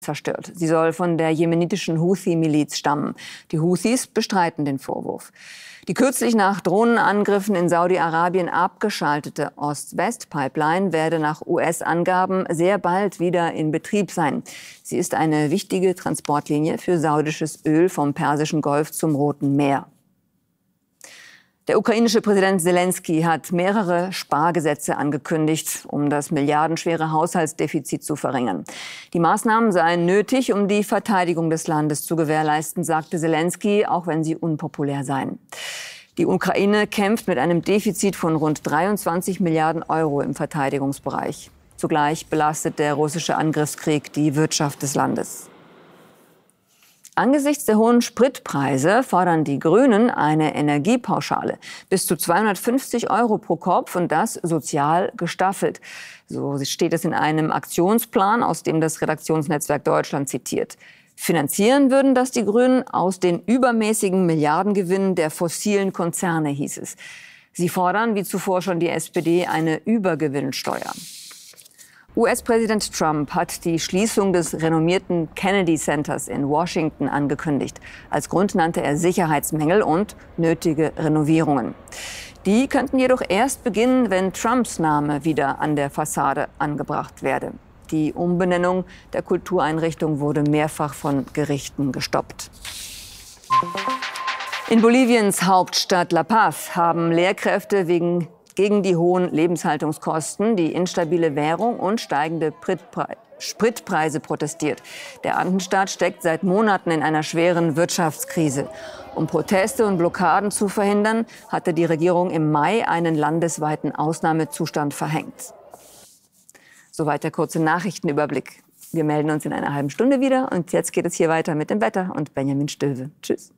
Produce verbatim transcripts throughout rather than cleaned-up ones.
zerstört. Sie soll von der jemenitischen Houthi-Miliz stammen. Die Houthis bestreiten den Vorwurf. Die kürzlich nach Drohnenangriffen in Saudi-Arabien abgeschaltete Ost-West-Pipeline werde nach U S-Angaben sehr bald wieder in Betrieb sein. Sie ist eine wichtige Transportlinie für saudisches Öl vom Persischen Golf zum Roten Meer. Der ukrainische Präsident Selenskyj hat mehrere Spargesetze angekündigt, um das milliardenschwere Haushaltsdefizit zu verringern. Die Maßnahmen seien nötig, um die Verteidigung des Landes zu gewährleisten, sagte Selenskyj, auch wenn sie unpopulär seien. Die Ukraine kämpft mit einem Defizit von rund dreiundzwanzig Milliarden Euro im Verteidigungsbereich. Zugleich belastet der russische Angriffskrieg die Wirtschaft des Landes. Angesichts der hohen Spritpreise fordern die Grünen eine Energiepauschale bis zu zweihundertfünfzig Euro pro Kopf und das sozial gestaffelt. So steht es in einem Aktionsplan, aus dem das Redaktionsnetzwerk Deutschland zitiert. Finanzieren würden das die Grünen aus den übermäßigen Milliardengewinnen der fossilen Konzerne, hieß es. Sie fordern, wie zuvor schon die S P D, eine Übergewinnsteuer. U S-Präsident Trump hat die Schließung des renommierten Kennedy Centers in Washington angekündigt. Als Grund nannte er Sicherheitsmängel und nötige Renovierungen. Die könnten jedoch erst beginnen, wenn Trumps Name wieder an der Fassade angebracht werde. Die Umbenennung der Kultureinrichtung wurde mehrfach von Gerichten gestoppt. In Boliviens Hauptstadt La Paz haben Lehrkräfte wegen gegen die hohen Lebenshaltungskosten, die instabile Währung und steigende Spritpreise protestiert. Der Andenstaat steckt seit Monaten in einer schweren Wirtschaftskrise. Um Proteste und Blockaden zu verhindern, hatte die Regierung im Mai einen landesweiten Ausnahmezustand verhängt. Soweit der kurze Nachrichtenüberblick. Wir melden uns in einer halben Stunde wieder und jetzt geht es hier weiter mit dem Wetter und Benjamin Stöwe. Tschüss.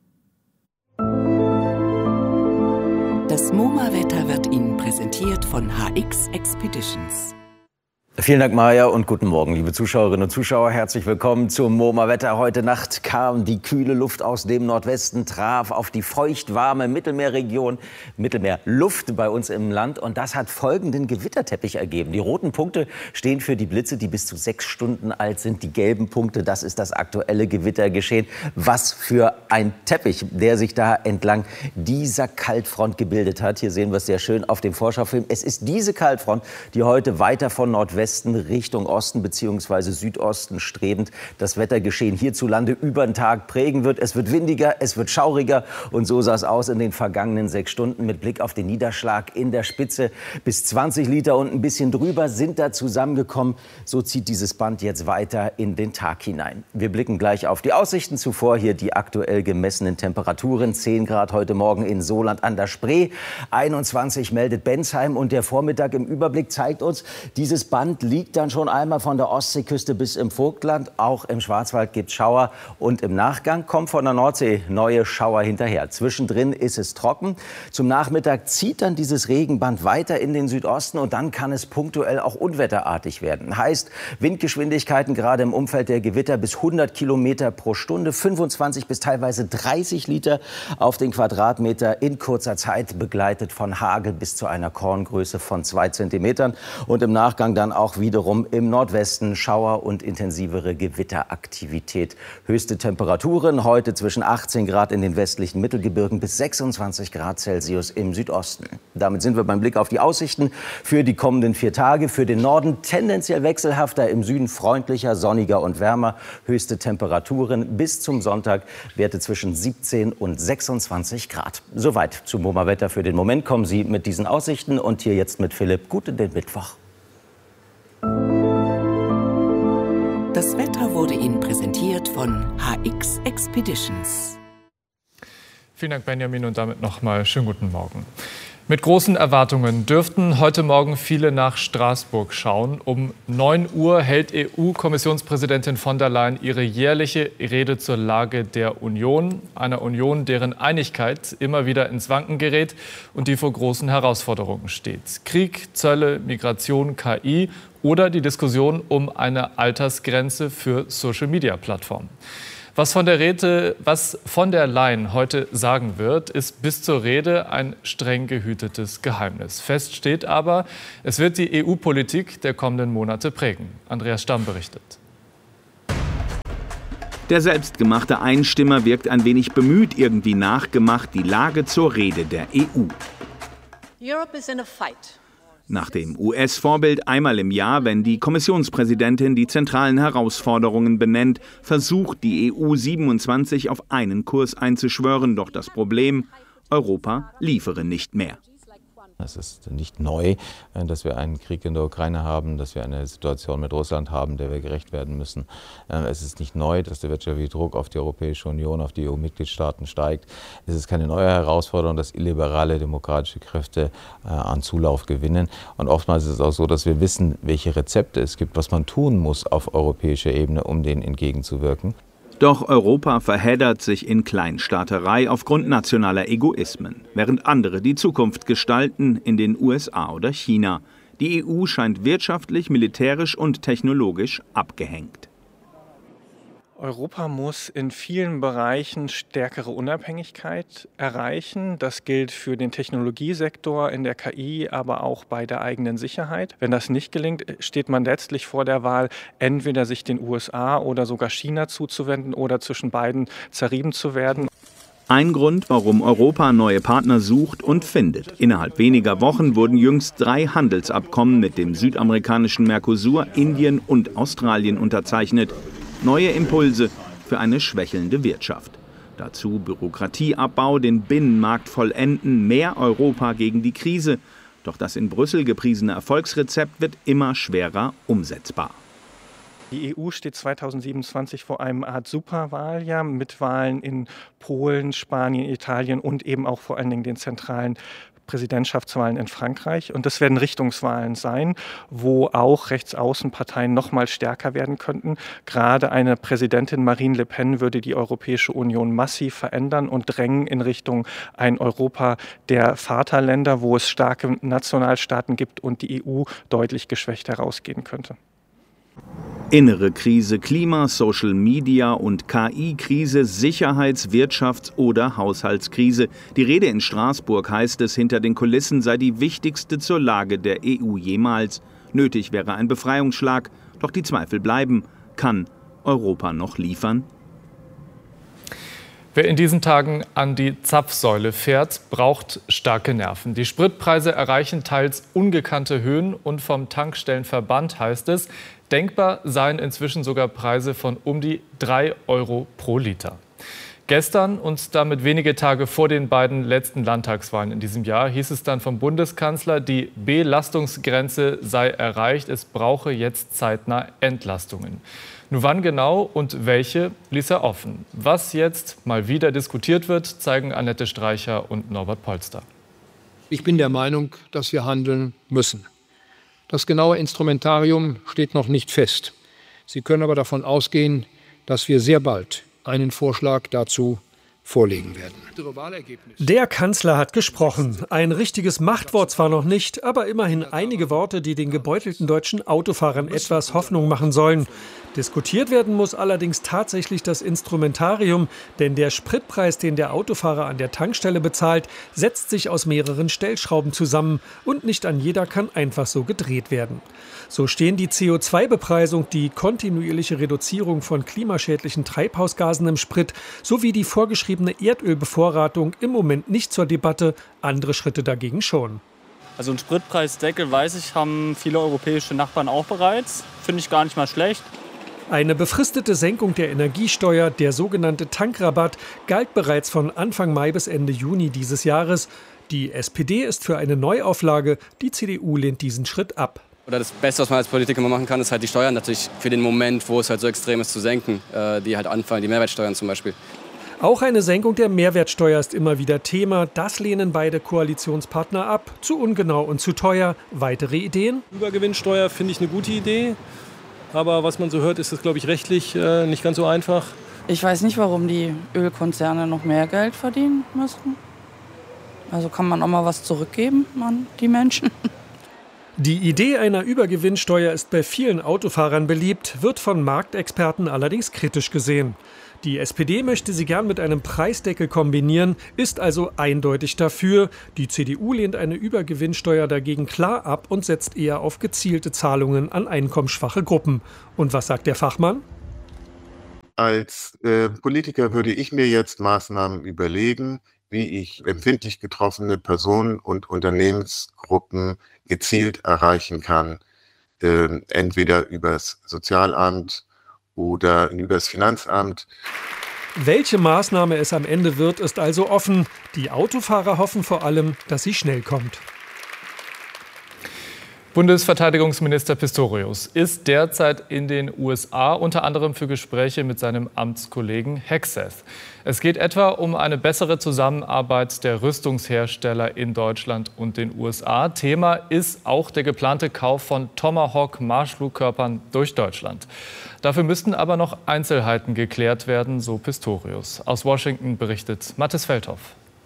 Das MoMA-Wetter wird Ihnen präsentiert von H X Expeditions. Vielen Dank, Maja, und guten Morgen, liebe Zuschauerinnen und Zuschauer. Herzlich willkommen zum MoMA-Wetter. Heute Nacht kam die kühle Luft aus dem Nordwesten, traf auf die feuchtwarme Mittelmeerregion, Mittelmeerluft bei uns im Land. Und das hat folgenden Gewitterteppich ergeben. Die roten Punkte stehen für die Blitze, die bis zu sechs Stunden alt sind. Die gelben Punkte, das ist das aktuelle Gewittergeschehen. Was für ein Teppich, der sich da entlang dieser Kaltfront gebildet hat. Hier sehen wir es sehr schön auf dem Vorschaufilm. Es ist diese Kaltfront, die heute weiter von Nordwesten Richtung Osten bzw. Südosten strebend das Wettergeschehen hierzulande über den Tag prägen wird. Es wird windiger, es wird schauriger und so sah es aus in den vergangenen sechs Stunden mit Blick auf den Niederschlag in der Spitze. Bis zwanzig Liter und ein bisschen drüber sind da zusammengekommen. So zieht dieses Band jetzt weiter in den Tag hinein. Wir blicken gleich auf die Aussichten. Zuvor hier die aktuell gemessenen Temperaturen. zehn Grad heute Morgen in Soland an der Spree. einundzwanzig meldet Bensheim und der Vormittag im Überblick zeigt uns, dieses Band liegt dann schon einmal von der Ostseeküste bis im Vogtland. Auch im Schwarzwald gibt es Schauer und im Nachgang kommen von der Nordsee neue Schauer hinterher. Zwischendrin ist es trocken. Zum Nachmittag zieht dann dieses Regenband weiter in den Südosten und dann kann es punktuell auch unwetterartig werden. Heißt, Windgeschwindigkeiten gerade im Umfeld der Gewitter bis hundert Kilometer pro Stunde, fünfundzwanzig bis teilweise dreißig Liter auf den Quadratmeter in kurzer Zeit, begleitet von Hagel bis zu einer Korngröße von zwei Zentimetern und im Nachgang dann auch wiederum im Nordwesten Schauer und intensivere Gewitteraktivität. Höchste Temperaturen heute zwischen achtzehn Grad in den westlichen Mittelgebirgen bis sechsundzwanzig Grad Celsius im Südosten. Damit sind wir beim Blick auf die Aussichten für die kommenden vier Tage. Für den Norden tendenziell wechselhafter, im Süden freundlicher, sonniger und wärmer. Höchste Temperaturen bis zum Sonntag, Werte zwischen siebzehn und sechsundzwanzig Grad. Soweit zum MoMA-Wetter für den Moment. Kommen Sie mit diesen Aussichten und hier jetzt mit Philipp. Guten den Mittwoch. Das Wetter wurde Ihnen präsentiert von H X Expeditions. Vielen Dank, Benjamin, und damit noch mal schönen guten Morgen. Mit großen Erwartungen dürften heute Morgen viele nach Straßburg schauen. Um neun Uhr hält E U-Kommissionspräsidentin von der Leyen ihre jährliche Rede zur Lage der Union. Einer Union, deren Einigkeit immer wieder ins Wanken gerät und die vor großen Herausforderungen steht. Krieg, Zölle, Migration, K I oder die Diskussion um eine Altersgrenze für Social-Media-Plattformen. Was von der Rede, was von der Leyen heute sagen wird, ist bis zur Rede ein streng gehütetes Geheimnis. Fest steht aber, es wird die E U-Politik der kommenden Monate prägen. Andreas Stamm berichtet. Der selbstgemachte Einstimmer wirkt ein wenig bemüht, irgendwie nachgemacht, die Lage zur Rede der E U. Europe is in a fight. Nach dem U S-Vorbild einmal im Jahr, wenn die Kommissionspräsidentin die zentralen Herausforderungen benennt, versucht die E U siebenundzwanzig auf einen Kurs einzuschwören. Doch das Problem: Europa liefere nicht mehr. Es ist nicht neu, dass wir einen Krieg in der Ukraine haben, dass wir eine Situation mit Russland haben, der wir gerecht werden müssen. Es ist nicht neu, dass der wirtschaftliche Druck auf die Europäische Union, auf die E U-Mitgliedstaaten steigt. Es ist keine neue Herausforderung, dass illiberale demokratische Kräfte an Zulauf gewinnen. Und oftmals ist es auch so, dass wir wissen, welche Rezepte es gibt, was man tun muss auf europäischer Ebene, um denen entgegenzuwirken. Doch Europa verheddert sich in Kleinstaaterei aufgrund nationaler Egoismen, während andere die Zukunft gestalten in den U S A oder China. Die E U scheint wirtschaftlich, militärisch und technologisch abgehängt. Europa muss in vielen Bereichen stärkere Unabhängigkeit erreichen. Das gilt für den Technologiesektor, in der K I, aber auch bei der eigenen Sicherheit. Wenn das nicht gelingt, steht man letztlich vor der Wahl, entweder sich den U S A oder sogar China zuzuwenden oder zwischen beiden zerrieben zu werden. Ein Grund, warum Europa neue Partner sucht und findet. Innerhalb weniger Wochen wurden jüngst drei Handelsabkommen mit dem südamerikanischen Mercosur, Indien und Australien unterzeichnet. Neue Impulse für eine schwächelnde Wirtschaft. Dazu Bürokratieabbau, den Binnenmarkt vollenden, mehr Europa gegen die Krise. Doch das in Brüssel gepriesene Erfolgsrezept wird immer schwerer umsetzbar. Die E U steht zweitausendsiebenundzwanzig vor einem Art Superwahljahr mit Wahlen in Polen, Spanien, Italien und eben auch vor allen Dingen den zentralen Präsidentschaftswahlen in Frankreich. Und das werden Richtungswahlen sein, wo auch Rechtsaußenparteien noch mal stärker werden könnten. Gerade eine Präsidentin Marine Le Pen würde die Europäische Union massiv verändern und drängen in Richtung ein Europa der Vaterländer, wo es starke Nationalstaaten gibt und die E U deutlich geschwächt herausgehen könnte. Innere Krise, Klima, Social Media und K I-Krise, Sicherheits-, Wirtschafts- oder Haushaltskrise. Die Rede in Straßburg heißt es, hinter den Kulissen sei die wichtigste zur Lage der E U jemals. Nötig wäre ein Befreiungsschlag, doch die Zweifel bleiben. Kann Europa noch liefern? Wer in diesen Tagen an die Zapfsäule fährt, braucht starke Nerven. Die Spritpreise erreichen teils ungekannte Höhen und vom Tankstellenverband heißt es, denkbar seien inzwischen sogar Preise von um die drei Euro pro Liter. Gestern und damit wenige Tage vor den beiden letzten Landtagswahlen in diesem Jahr hieß es dann vom Bundeskanzler, die Belastungsgrenze sei erreicht, es brauche jetzt zeitnah Entlastungen. Nur wann genau und welche, ließ er offen. Was jetzt mal wieder diskutiert wird, zeigen Annette Streicher und Norbert Polster. Ich bin der Meinung, dass wir handeln müssen. Das genaue Instrumentarium steht noch nicht fest. Sie können aber davon ausgehen, dass wir sehr bald einen Vorschlag dazu vorlegen werden. Der Kanzler hat gesprochen. Ein richtiges Machtwort zwar noch nicht, aber immerhin einige Worte, die den gebeutelten deutschen Autofahrern etwas Hoffnung machen sollen. Diskutiert werden muss allerdings tatsächlich das Instrumentarium, denn der Spritpreis, den der Autofahrer an der Tankstelle bezahlt, setzt sich aus mehreren Stellschrauben zusammen und nicht an jeder kann einfach so gedreht werden. So stehen die C O zwei Bepreisung, die kontinuierliche Reduzierung von klimaschädlichen Treibhausgasen im Sprit sowie die vorgeschriebene Erdölbevorratung im Moment nicht zur Debatte, andere Schritte dagegen schon. Also einen Spritpreisdeckel, weiß ich, haben viele europäische Nachbarn auch bereits. Finde ich gar nicht mal schlecht. Eine befristete Senkung der Energiesteuer, der sogenannte Tankrabatt, galt bereits von Anfang Mai bis Ende Juni dieses Jahres. Die S P D ist für eine Neuauflage, die C D U lehnt diesen Schritt ab. Oder das Beste, was man als Politiker immer machen kann, ist halt die Steuern natürlich für den Moment, wo es halt so extrem ist, zu senken, die halt anfallen, die Mehrwertsteuern zum Beispiel. Auch eine Senkung der Mehrwertsteuer ist immer wieder Thema. Das lehnen beide Koalitionspartner ab. Zu ungenau und zu teuer. Weitere Ideen? Übergewinnsteuer finde ich eine gute Idee. Aber was man so hört, ist das, glaube ich, rechtlich äh, nicht ganz so einfach. Ich weiß nicht, warum die Ölkonzerne noch mehr Geld verdienen müssen. Also kann man auch mal was zurückgeben an die Menschen. Die Idee einer Übergewinnsteuer ist bei vielen Autofahrern beliebt, wird von Marktexperten allerdings kritisch gesehen. Die S P D möchte sie gern mit einem Preisdeckel kombinieren, ist also eindeutig dafür. Die C D U lehnt eine Übergewinnsteuer dagegen klar ab und setzt eher auf gezielte Zahlungen an einkommensschwache Gruppen. Und was sagt der Fachmann? Als äh, Politiker würde ich mir jetzt Maßnahmen überlegen, wie ich empfindlich getroffene Personen und Unternehmensgruppen gezielt erreichen kann, äh, entweder übers Sozialamt oder übers Finanzamt. Welche Maßnahme es am Ende wird, ist also offen. Die Autofahrer hoffen vor allem, dass sie schnell kommt. Bundesverteidigungsminister Pistorius ist derzeit in den U S A, unter anderem für Gespräche mit seinem Amtskollegen Hegseth. Es geht etwa um eine bessere Zusammenarbeit der Rüstungshersteller in Deutschland und den U S A. Thema ist auch der geplante Kauf von Tomahawk-Marschflugkörpern durch Deutschland. Dafür müssten aber noch Einzelheiten geklärt werden, so Pistorius. Aus Washington berichtet Mathis Feldhoff.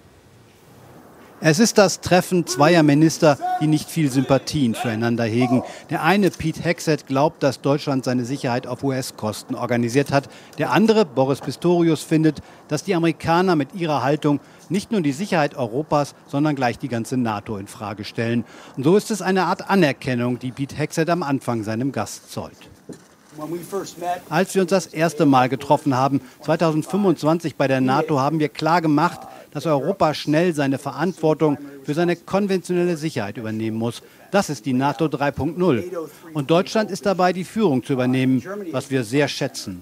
Es ist das Treffen zweier Minister, die nicht viel Sympathien füreinander hegen. Der eine, Pete Hegseth, glaubt, dass Deutschland seine Sicherheit auf U S-Kosten organisiert hat. Der andere, Boris Pistorius, findet, dass die Amerikaner mit ihrer Haltung nicht nur die Sicherheit Europas, sondern gleich die ganze NATO in Frage stellen. Und so ist es eine Art Anerkennung, die Pete Hegseth am Anfang seinem Gast zollt. Als wir uns das erste Mal getroffen haben, zweitausendfünfundzwanzig bei der NATO, haben wir klar gemacht, dass Europa schnell seine Verantwortung für seine konventionelle Sicherheit übernehmen muss. Das ist die NATO drei Punkt null. Und Deutschland ist dabei, die Führung zu übernehmen, was wir sehr schätzen.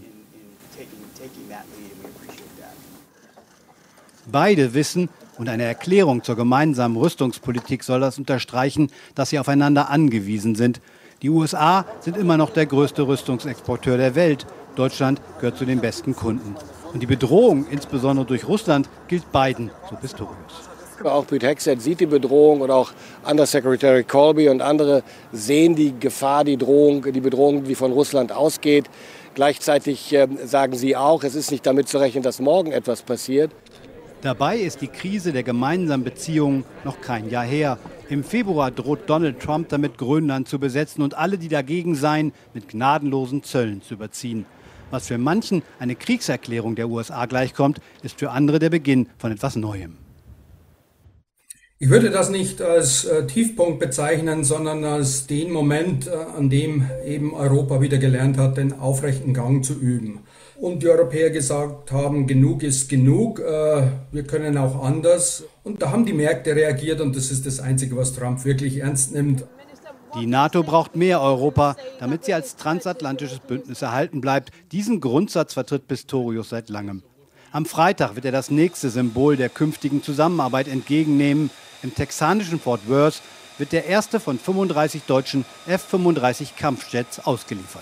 Beide wissen, und eine Erklärung zur gemeinsamen Rüstungspolitik soll das unterstreichen, dass sie aufeinander angewiesen sind. Die U S A sind immer noch der größte Rüstungsexporteur der Welt. Deutschland gehört zu den besten Kunden. Und die Bedrohung, insbesondere durch Russland, gilt beiden, so Pistorius. Auch Pete Hegseth sieht die Bedrohung und auch Undersecretary Colby und andere sehen die Gefahr, die Drohung, die Bedrohung, die von Russland ausgeht. Gleichzeitig äh, sagen sie auch, es ist nicht damit zu rechnen, dass morgen etwas passiert. Dabei ist die Krise der gemeinsamen Beziehungen noch kein Jahr her. Im Februar droht Donald Trump damit, Grönland zu besetzen und alle, die dagegen seien, mit gnadenlosen Zöllen zu überziehen. Was für manchen eine Kriegserklärung der U S A gleichkommt, ist für andere der Beginn von etwas Neuem. Ich würde das nicht als äh, Tiefpunkt bezeichnen, sondern als den Moment, äh, an dem eben Europa wieder gelernt hat, den aufrechten Gang zu üben. Und die Europäer gesagt haben, genug ist genug, äh, wir können auch anders. Und da haben die Märkte reagiert und das ist das Einzige, was Trump wirklich ernst nimmt. Die NATO braucht mehr Europa, damit sie als transatlantisches Bündnis erhalten bleibt. Diesen Grundsatz vertritt Pistorius seit langem. Am Freitag wird er das nächste Symbol der künftigen Zusammenarbeit entgegennehmen. Im texanischen Fort Worth wird der erste von fünfunddreißig deutschen F fünfunddreißig Kampfjets ausgeliefert.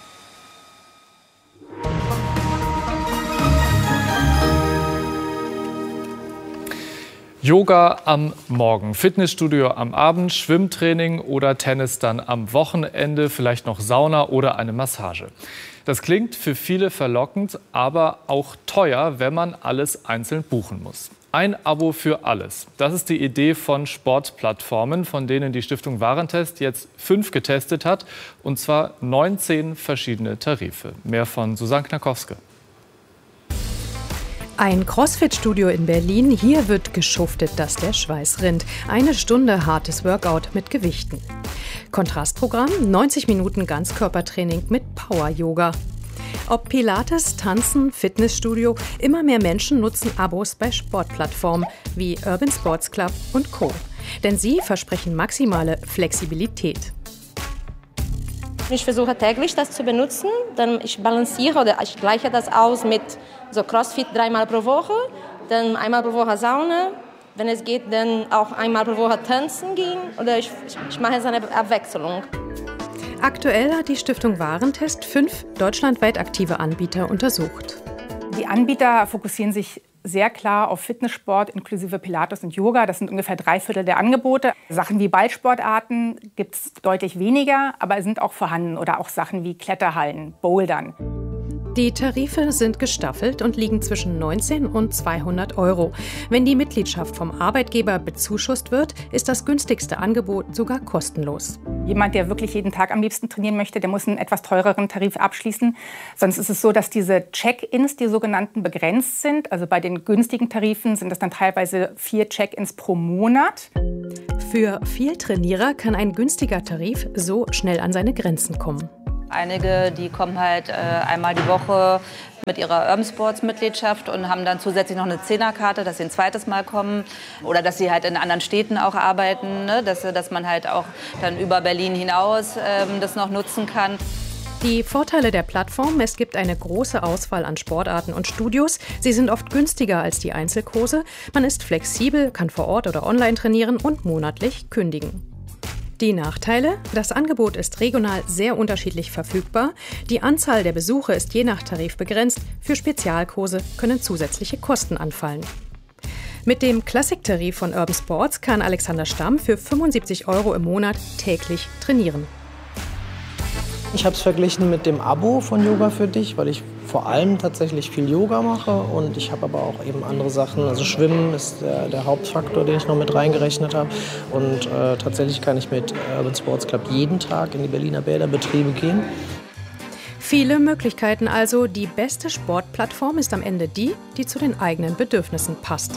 Yoga am Morgen, Fitnessstudio am Abend, Schwimmtraining oder Tennis dann am Wochenende, vielleicht noch Sauna oder eine Massage. Das klingt für viele verlockend, aber auch teuer, wenn man alles einzeln buchen muss. Ein Abo für alles. Das ist die Idee von Sportplattformen, von denen die Stiftung Warentest jetzt fünf getestet hat, und zwar neunzehn verschiedene Tarife. Mehr von Susanne Knakowske. Ein Crossfit-Studio in Berlin. Hier wird geschuftet, dass der Schweiß rinnt. Eine Stunde hartes Workout mit Gewichten. Kontrastprogramm, neunzig Minuten Ganzkörpertraining mit Power-Yoga. Ob Pilates, Tanzen, Fitnessstudio, immer mehr Menschen nutzen Abos bei Sportplattformen wie Urban Sports Club und Co. Denn sie versprechen maximale Flexibilität. Ich versuche täglich das zu benutzen, dann ich balanciere oder ich gleiche das aus mit so Crossfit dreimal pro Woche, dann einmal pro Woche Sauna, wenn es geht, dann auch einmal pro Woche tanzen gehen oder ich, ich mache so eine Abwechslung. Aktuell hat die Stiftung Warentest fünf deutschlandweit aktive Anbieter untersucht. Die Anbieter fokussieren sich sehr klar auf Fitnesssport inklusive Pilates und Yoga. Das sind ungefähr drei Viertel der Angebote. Sachen wie Ballsportarten gibt es deutlich weniger, aber sind auch vorhanden. Oder auch Sachen wie Kletterhallen, Bouldern. Die Tarife sind gestaffelt und liegen zwischen neunzehn und zweihundert Euro. Wenn die Mitgliedschaft vom Arbeitgeber bezuschusst wird, ist das günstigste Angebot sogar kostenlos. Jemand, der wirklich jeden Tag am liebsten trainieren möchte, der muss einen etwas teureren Tarif abschließen. Sonst ist es so, dass diese Check-ins, die sogenannten, begrenzt sind. Also bei den günstigen Tarifen sind es dann teilweise vier Check-ins pro Monat. Für Vieltrainierer kann ein günstiger Tarif so schnell an seine Grenzen kommen. Einige, die kommen halt äh, einmal die Woche mit ihrer Urban Sports Mitgliedschaft und haben dann zusätzlich noch eine Zehnerkarte, dass sie ein zweites Mal kommen oder dass sie halt in anderen Städten auch arbeiten, ne? dass, dass man halt auch dann über Berlin hinaus ähm, das noch nutzen kann. Die Vorteile der Plattform: Es gibt eine große Auswahl an Sportarten und Studios. Sie sind oft günstiger als die Einzelkurse. Man ist flexibel, kann vor Ort oder online trainieren und monatlich kündigen. Die Nachteile: Das Angebot ist regional sehr unterschiedlich verfügbar. Die Anzahl der Besuche ist je nach Tarif begrenzt. Für Spezialkurse können zusätzliche Kosten anfallen. Mit dem Klassiktarif von Urban Sports kann Alexander Stamm für fünfundsiebzig Euro im Monat täglich trainieren. Ich habe es verglichen mit dem Abo von Yoga für dich, weil ich vor allem tatsächlich viel Yoga mache und ich habe aber auch eben andere Sachen. Also Schwimmen ist der, der Hauptfaktor, den ich noch mit reingerechnet habe. Und äh, tatsächlich kann ich mit Urban Sports Club jeden Tag in die Berliner Bäderbetriebe gehen. Viele Möglichkeiten also. Die beste Sportplattform ist am Ende die, die zu den eigenen Bedürfnissen passt.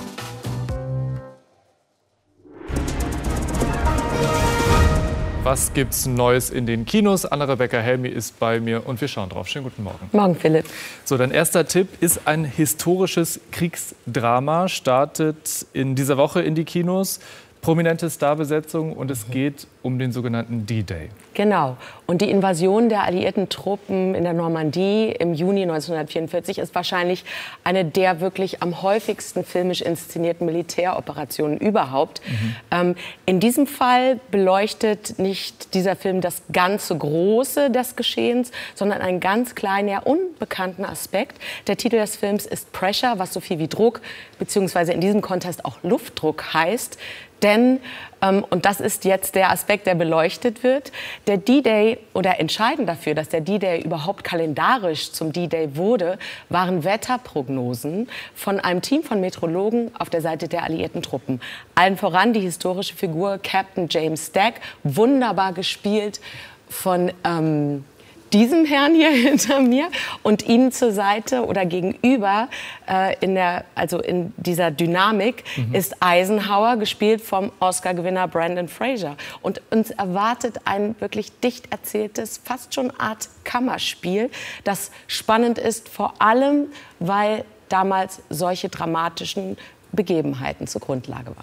Was gibt's Neues in den Kinos? Anna-Rebecca Helmi ist bei mir und wir schauen drauf. Schönen guten Morgen. Morgen, Philipp. So, dein erster Tipp ist ein historisches Kriegsdrama. Startet in dieser Woche in die Kinos. Prominente Starbesetzung und es geht um den sogenannten D-Day. Genau. Und die Invasion der alliierten Truppen in der Normandie im Juni neunzehnhundertvierundvierzig ist wahrscheinlich eine der wirklich am häufigsten filmisch inszenierten Militäroperationen überhaupt. Mhm. Ähm, in diesem Fall beleuchtet nicht dieser Film das ganze Große des Geschehens, sondern einen ganz kleinen, ja unbekannten Aspekt. Der Titel des Films ist Pressure, was so viel wie Druck, beziehungsweise in diesem Kontext auch Luftdruck heißt. Denn, ähm, und das ist jetzt der Aspekt, der beleuchtet wird, der D-Day oder entscheidend dafür, dass der D-Day überhaupt kalendarisch zum D-Day wurde, waren Wetterprognosen von einem Team von Meteorologen auf der Seite der alliierten Truppen. Allen voran die historische Figur Captain James Stack, wunderbar gespielt von ähm, diesem Herrn hier hinter mir und Ihnen zur Seite oder gegenüber äh, in der, also in dieser Dynamik mhm. ist Eisenhower, gespielt vom Oscar-Gewinner Brendan Fraser. Und uns erwartet ein wirklich dicht erzähltes, fast schon Art Kammerspiel, das spannend ist, vor allem, weil damals solche dramatischen Begebenheiten zur Grundlage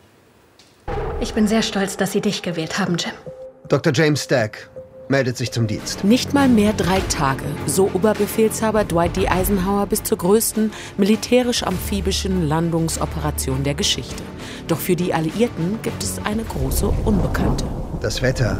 waren. Ich bin sehr stolz, dass Sie dich gewählt haben, Jim. Doktor James Stack meldet sich zum Dienst. Nicht mal mehr drei Tage, so Oberbefehlshaber Dwight D. Eisenhower bis zur größten militärisch-amphibischen Landungsoperation der Geschichte. Doch für die Alliierten gibt es eine große Unbekannte. Das Wetter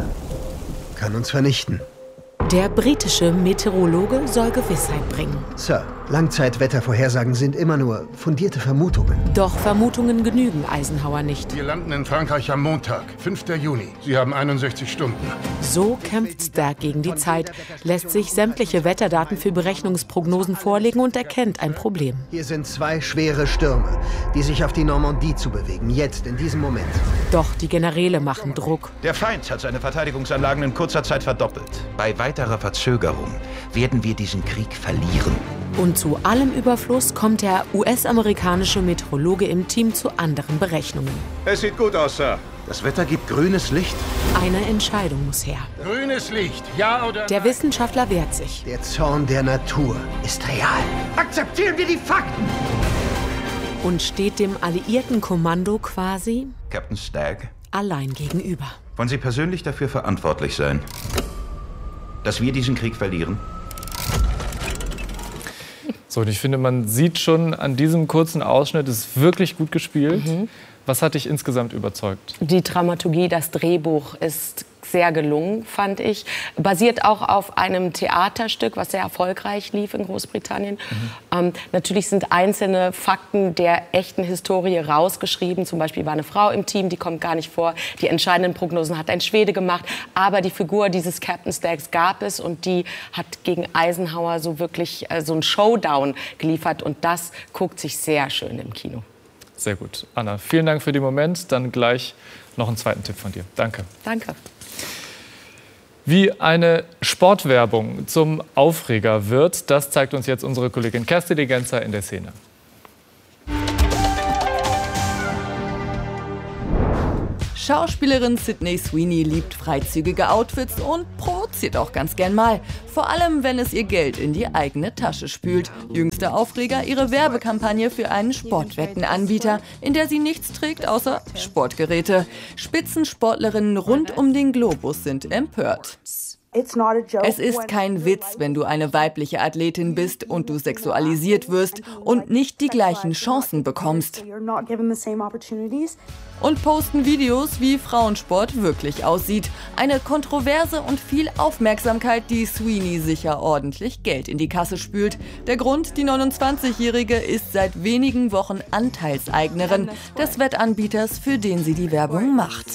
kann uns vernichten. Der britische Meteorologe soll Gewissheit bringen. Sir, Langzeitwettervorhersagen sind immer nur fundierte Vermutungen. Doch Vermutungen genügen Eisenhower nicht. Wir landen in Frankreich am Montag, fünften Juni. Sie haben einundsechzig Stunden. So kämpft Stack gegen die Zeit, lässt sich sämtliche Wetterdaten für Berechnungsprognosen vorlegen und erkennt ein Problem. Hier sind zwei schwere Stürme, die sich auf die Normandie zubewegen, jetzt, in diesem Moment. Doch die Generäle machen Druck. Der Feind hat seine Verteidigungsanlagen in kurzer Zeit verdoppelt. Bei weiterer Verzögerung werden wir diesen Krieg verlieren. Und zu allem Überfluss kommt der U S-amerikanische Meteorologe im Team zu anderen Berechnungen. Es sieht gut aus, Sir. Das Wetter gibt grünes Licht. Eine Entscheidung muss her. Grünes Licht, ja oder nein? Der Wissenschaftler wehrt sich. Der Zorn der Natur ist real. Akzeptieren wir die Fakten! Und steht dem alliierten Kommando quasi Captain Stack allein gegenüber. Wollen Sie persönlich dafür verantwortlich sein, dass wir diesen Krieg verlieren? So, und ich finde, man sieht schon an diesem kurzen Ausschnitt, es ist wirklich gut gespielt. Mhm. Was hat dich insgesamt überzeugt? Die Dramaturgie, das Drehbuch ist sehr gelungen, fand ich. Basiert auch auf einem Theaterstück, was sehr erfolgreich lief in Großbritannien. Mhm. Ähm, natürlich sind einzelne Fakten der echten Historie rausgeschrieben. Zum Beispiel war eine Frau im Team, die kommt gar nicht vor. Die entscheidenden Prognosen hat ein Schwede gemacht. Aber die Figur dieses Captain Stacks gab es und die hat gegen Eisenhower so wirklich äh, so einen Showdown geliefert. Und das guckt sich sehr schön im Kino. Sehr gut. Anna, vielen Dank für den Moment. Dann gleich noch einen zweiten Tipp von dir. Danke. Danke. Wie eine Sportwerbung zum Aufreger wird, das zeigt uns jetzt unsere Kollegin Kerstin Genzer in der Szene. Schauspielerin Sydney Sweeney liebt freizügige Outfits und provoziert auch ganz gern mal. Vor allem, wenn es ihr Geld in die eigene Tasche spült. Jüngster Aufreger, ihre Werbekampagne für einen Sportwettenanbieter, in der sie nichts trägt außer Sportgeräte. Spitzensportlerinnen rund um den Globus sind empört. Es ist kein Witz, wenn du eine weibliche Athletin bist und du sexualisiert wirst und nicht die gleichen Chancen bekommst. Und posten Videos, wie Frauensport wirklich aussieht. Eine Kontroverse und viel Aufmerksamkeit, die Sweeney sicher ordentlich Geld in die Kasse spült. Der Grund, die neunundzwanzigjährige ist seit wenigen Wochen Anteilseignerin des Wettanbieters, für den sie die Werbung macht.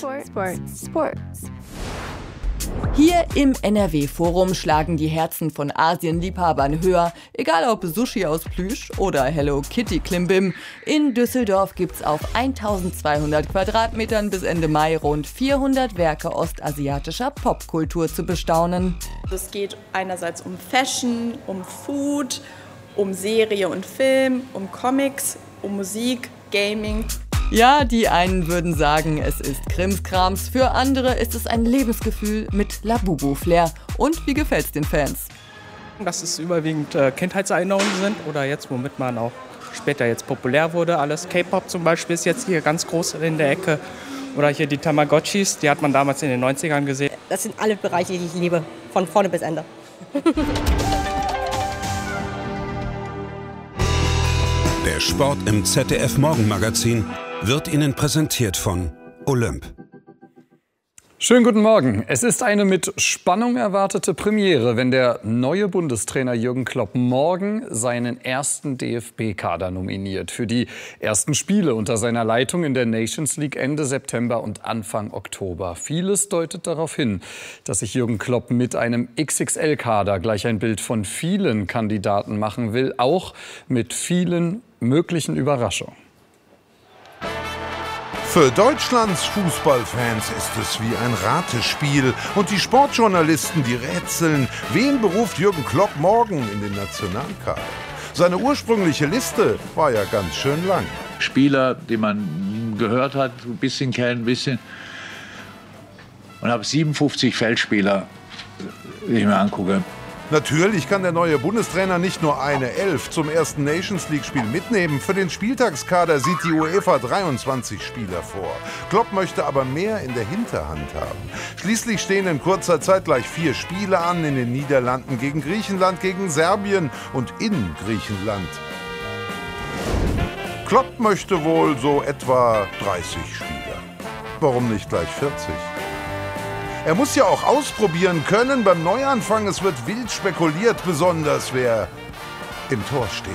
Hier im N R W-Forum schlagen die Herzen von Asienliebhabern höher, egal ob Sushi aus Plüsch oder Hello Kitty Klimbim. In Düsseldorf gibt's auf eintausendzweihundert Quadratmetern bis Ende Mai rund vierhundert Werke ostasiatischer Popkultur zu bestaunen. Es geht einerseits um Fashion, um Food, um Serie und Film, um Comics, um Musik, Gaming. Ja, die einen würden sagen, es ist Krimskrams, für andere ist es ein Lebensgefühl mit Labubu-Flair. Und wie gefällt's den Fans? Dass es überwiegend äh, Kindheitserinnerungen sind oder jetzt, womit man auch später jetzt populär wurde. Alles K-Pop zum Beispiel ist jetzt hier ganz groß in der Ecke. Oder hier die Tamagotchis, die hat man damals in den neunzigern gesehen. Das sind alle Bereiche, die ich liebe, von vorne bis Ende. Der Sport im Z D F-Morgenmagazin wird Ihnen präsentiert von Olymp. Schönen guten Morgen. Es ist eine mit Spannung erwartete Premiere, wenn der neue Bundestrainer Jürgen Klopp morgen seinen ersten D F B-Kader nominiert für die ersten Spiele unter seiner Leitung in der Nations League Ende September und Anfang Oktober. Vieles deutet darauf hin, dass sich Jürgen Klopp mit einem X X L-Kader gleich ein Bild von vielen Kandidaten machen will, auch mit vielen möglichen Überraschungen. Für Deutschlands Fußballfans ist es wie ein Ratespiel. Und die Sportjournalisten, die rätseln, wen beruft Jürgen Klopp morgen in den Nationalkader? Seine ursprüngliche Liste war ja ganz schön lang. Spieler, die man gehört hat, ein bisschen kennen, ein bisschen. Und habe siebenundfünfzig Feldspieler, die ich mir angucke. Natürlich kann der neue Bundestrainer nicht nur eine Elf zum ersten Nations-League-Spiel mitnehmen. Für den Spieltagskader sieht die UEFA dreiundzwanzig Spieler vor. Klopp möchte aber mehr in der Hinterhand haben. Schließlich stehen in kurzer Zeit gleich vier Spiele an, in den Niederlanden gegen Griechenland, gegen Serbien und in Griechenland. Klopp möchte wohl so etwa dreißig Spieler. Warum nicht gleich vierzig? Er muss ja auch ausprobieren können beim Neuanfang. Es wird wild spekuliert, besonders wer im Tor steht.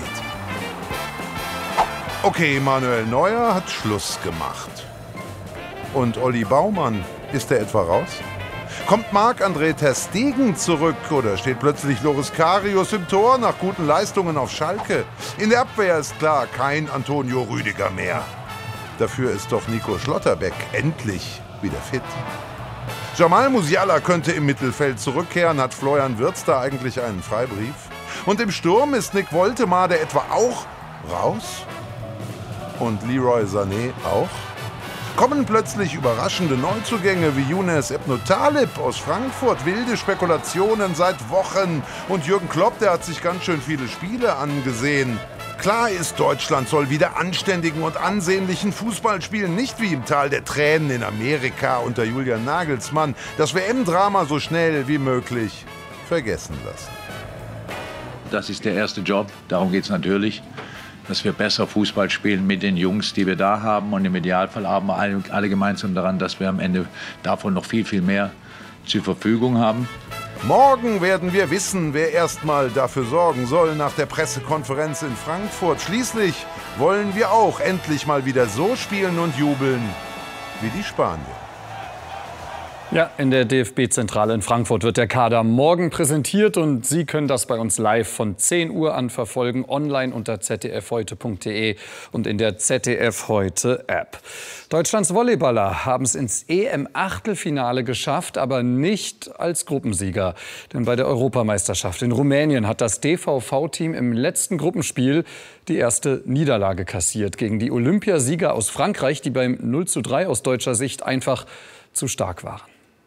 Okay, Manuel Neuer hat Schluss gemacht. Und Olli Baumann, ist er etwa raus? Kommt Marc-André ter Stegen zurück oder steht plötzlich Loris Karius im Tor nach guten Leistungen auf Schalke? In der Abwehr ist klar kein Antonio Rüdiger mehr. Dafür ist doch Nico Schlotterbeck endlich wieder fit. Jamal Musiala könnte im Mittelfeld zurückkehren, hat Florian Wirtz da eigentlich einen Freibrief? Und im Sturm ist Nick Woltemade etwa auch raus? Und Leroy Sané auch? Kommen plötzlich überraschende Neuzugänge wie Younes Ebno Talib aus Frankfurt? Wilde Spekulationen seit Wochen. Und Jürgen Klopp, der hat sich ganz schön viele Spiele angesehen. Klar ist, Deutschland soll wieder anständigen und ansehnlichen Fußball spielen, nicht wie im Tal der Tränen in Amerika unter Julian Nagelsmann. Das W M-Drama so schnell wie möglich vergessen lassen. Das ist der erste Job, darum geht es natürlich, dass wir besser Fußball spielen mit den Jungs, die wir da haben. Und im Idealfall haben wir alle, alle gemeinsam daran, dass wir am Ende davon noch viel, viel mehr zur Verfügung haben. Morgen werden wir wissen, wer erstmal dafür sorgen soll nach der Pressekonferenz in Frankfurt. Schließlich wollen wir auch endlich mal wieder so spielen und jubeln wie die Spanier. Ja, in der D F B-Zentrale in Frankfurt wird der Kader morgen präsentiert und Sie können das bei uns live von zehn Uhr an verfolgen, online unter z d f heute punkt d e und in der Z D F Heute App. Deutschlands Volleyballer haben es ins E M-Achtelfinale geschafft, aber nicht als Gruppensieger. Denn bei der Europameisterschaft in Rumänien hat das D V V-Team im letzten Gruppenspiel die erste Niederlage kassiert gegen die Olympiasieger aus Frankreich, die beim null zu drei aus deutscher Sicht einfach zu stark waren.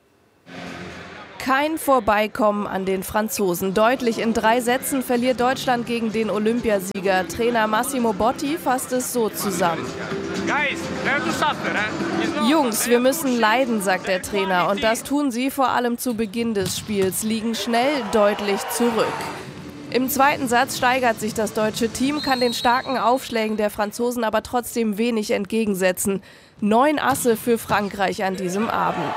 Kein Vorbeikommen an den Franzosen. Deutlich in drei Sätzen verliert Deutschland gegen den Olympiasieger. Trainer Massimo Botti fasst es so zusammen. Jungs, wir müssen leiden, sagt der Trainer. Und das tun sie vor allem zu Beginn des Spiels, liegen schnell deutlich zurück. Im zweiten Satz steigert sich das deutsche Team, kann den starken Aufschlägen der Franzosen aber trotzdem wenig entgegensetzen. Neun Asse für Frankreich an diesem Abend.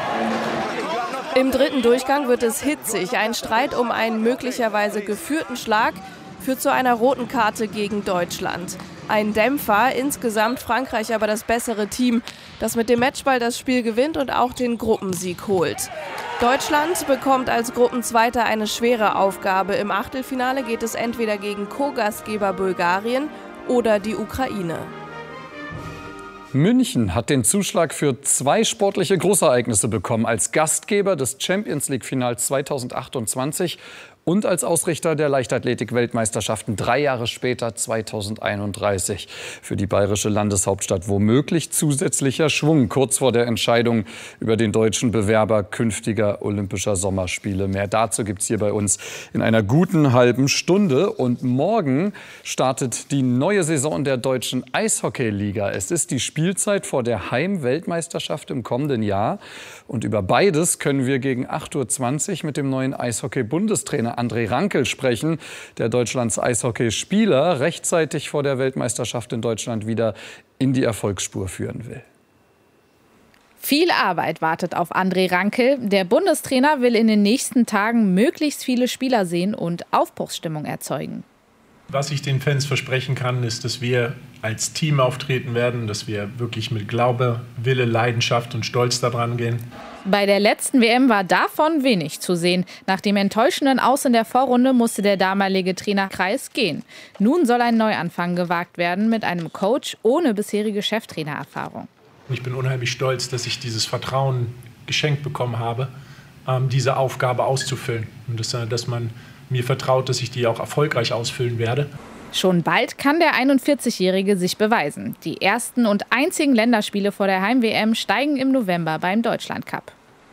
Im dritten Durchgang wird es hitzig. Ein Streit um einen möglicherweise geführten Schlag führt zu einer roten Karte gegen Deutschland. Ein Dämpfer, insgesamt Frankreich aber das bessere Team, das mit dem Matchball das Spiel gewinnt und auch den Gruppensieg holt. Deutschland bekommt als Gruppenzweiter eine schwere Aufgabe. Im Achtelfinale geht es entweder gegen Co-Gastgeber Bulgarien oder die Ukraine. München hat den Zuschlag für zwei sportliche Großereignisse bekommen, als Gastgeber des Champions-League-Finals zweitausendachtundzwanzig und als Ausrichter der Leichtathletik-Weltmeisterschaften drei Jahre später, zweitausendeinunddreißig. Für die bayerische Landeshauptstadt womöglich zusätzlicher Schwung kurz vor der Entscheidung über den deutschen Bewerber künftiger Olympischer Sommerspiele. Mehr dazu gibt es hier bei uns in einer guten halben Stunde. Und morgen startet die neue Saison der deutschen Eishockey-Liga. Es ist die Spielzeit vor der Heim-Weltmeisterschaft im kommenden Jahr. Und über beides können wir gegen acht Uhr zwanzig mit dem neuen Eishockey-Bundestrainer André Rankel sprechen, der Deutschlands Eishockeyspieler rechtzeitig vor der Weltmeisterschaft in Deutschland wieder in die Erfolgsspur führen will. Viel Arbeit wartet auf André Rankel. Der Bundestrainer will in den nächsten Tagen möglichst viele Spieler sehen und Aufbruchsstimmung erzeugen. Was ich den Fans versprechen kann, ist, dass wir als Team auftreten werden, dass wir wirklich mit Glaube, Wille, Leidenschaft und Stolz daran gehen. Bei der letzten W M war davon wenig zu sehen. Nach dem enttäuschenden Aus in der Vorrunde musste der damalige Trainer Kreis gehen. Nun soll ein Neuanfang gewagt werden mit einem Coach ohne bisherige Cheftrainererfahrung. Ich bin unheimlich stolz, dass ich dieses Vertrauen geschenkt bekommen habe, diese Aufgabe auszufüllen. Und dass, dass man mir vertraut, dass ich die auch erfolgreich ausfüllen werde. Schon bald kann der einundvierzigjährige sich beweisen. Die ersten und einzigen Länderspiele vor der Heim-W M steigen im November beim Deutschlandcup.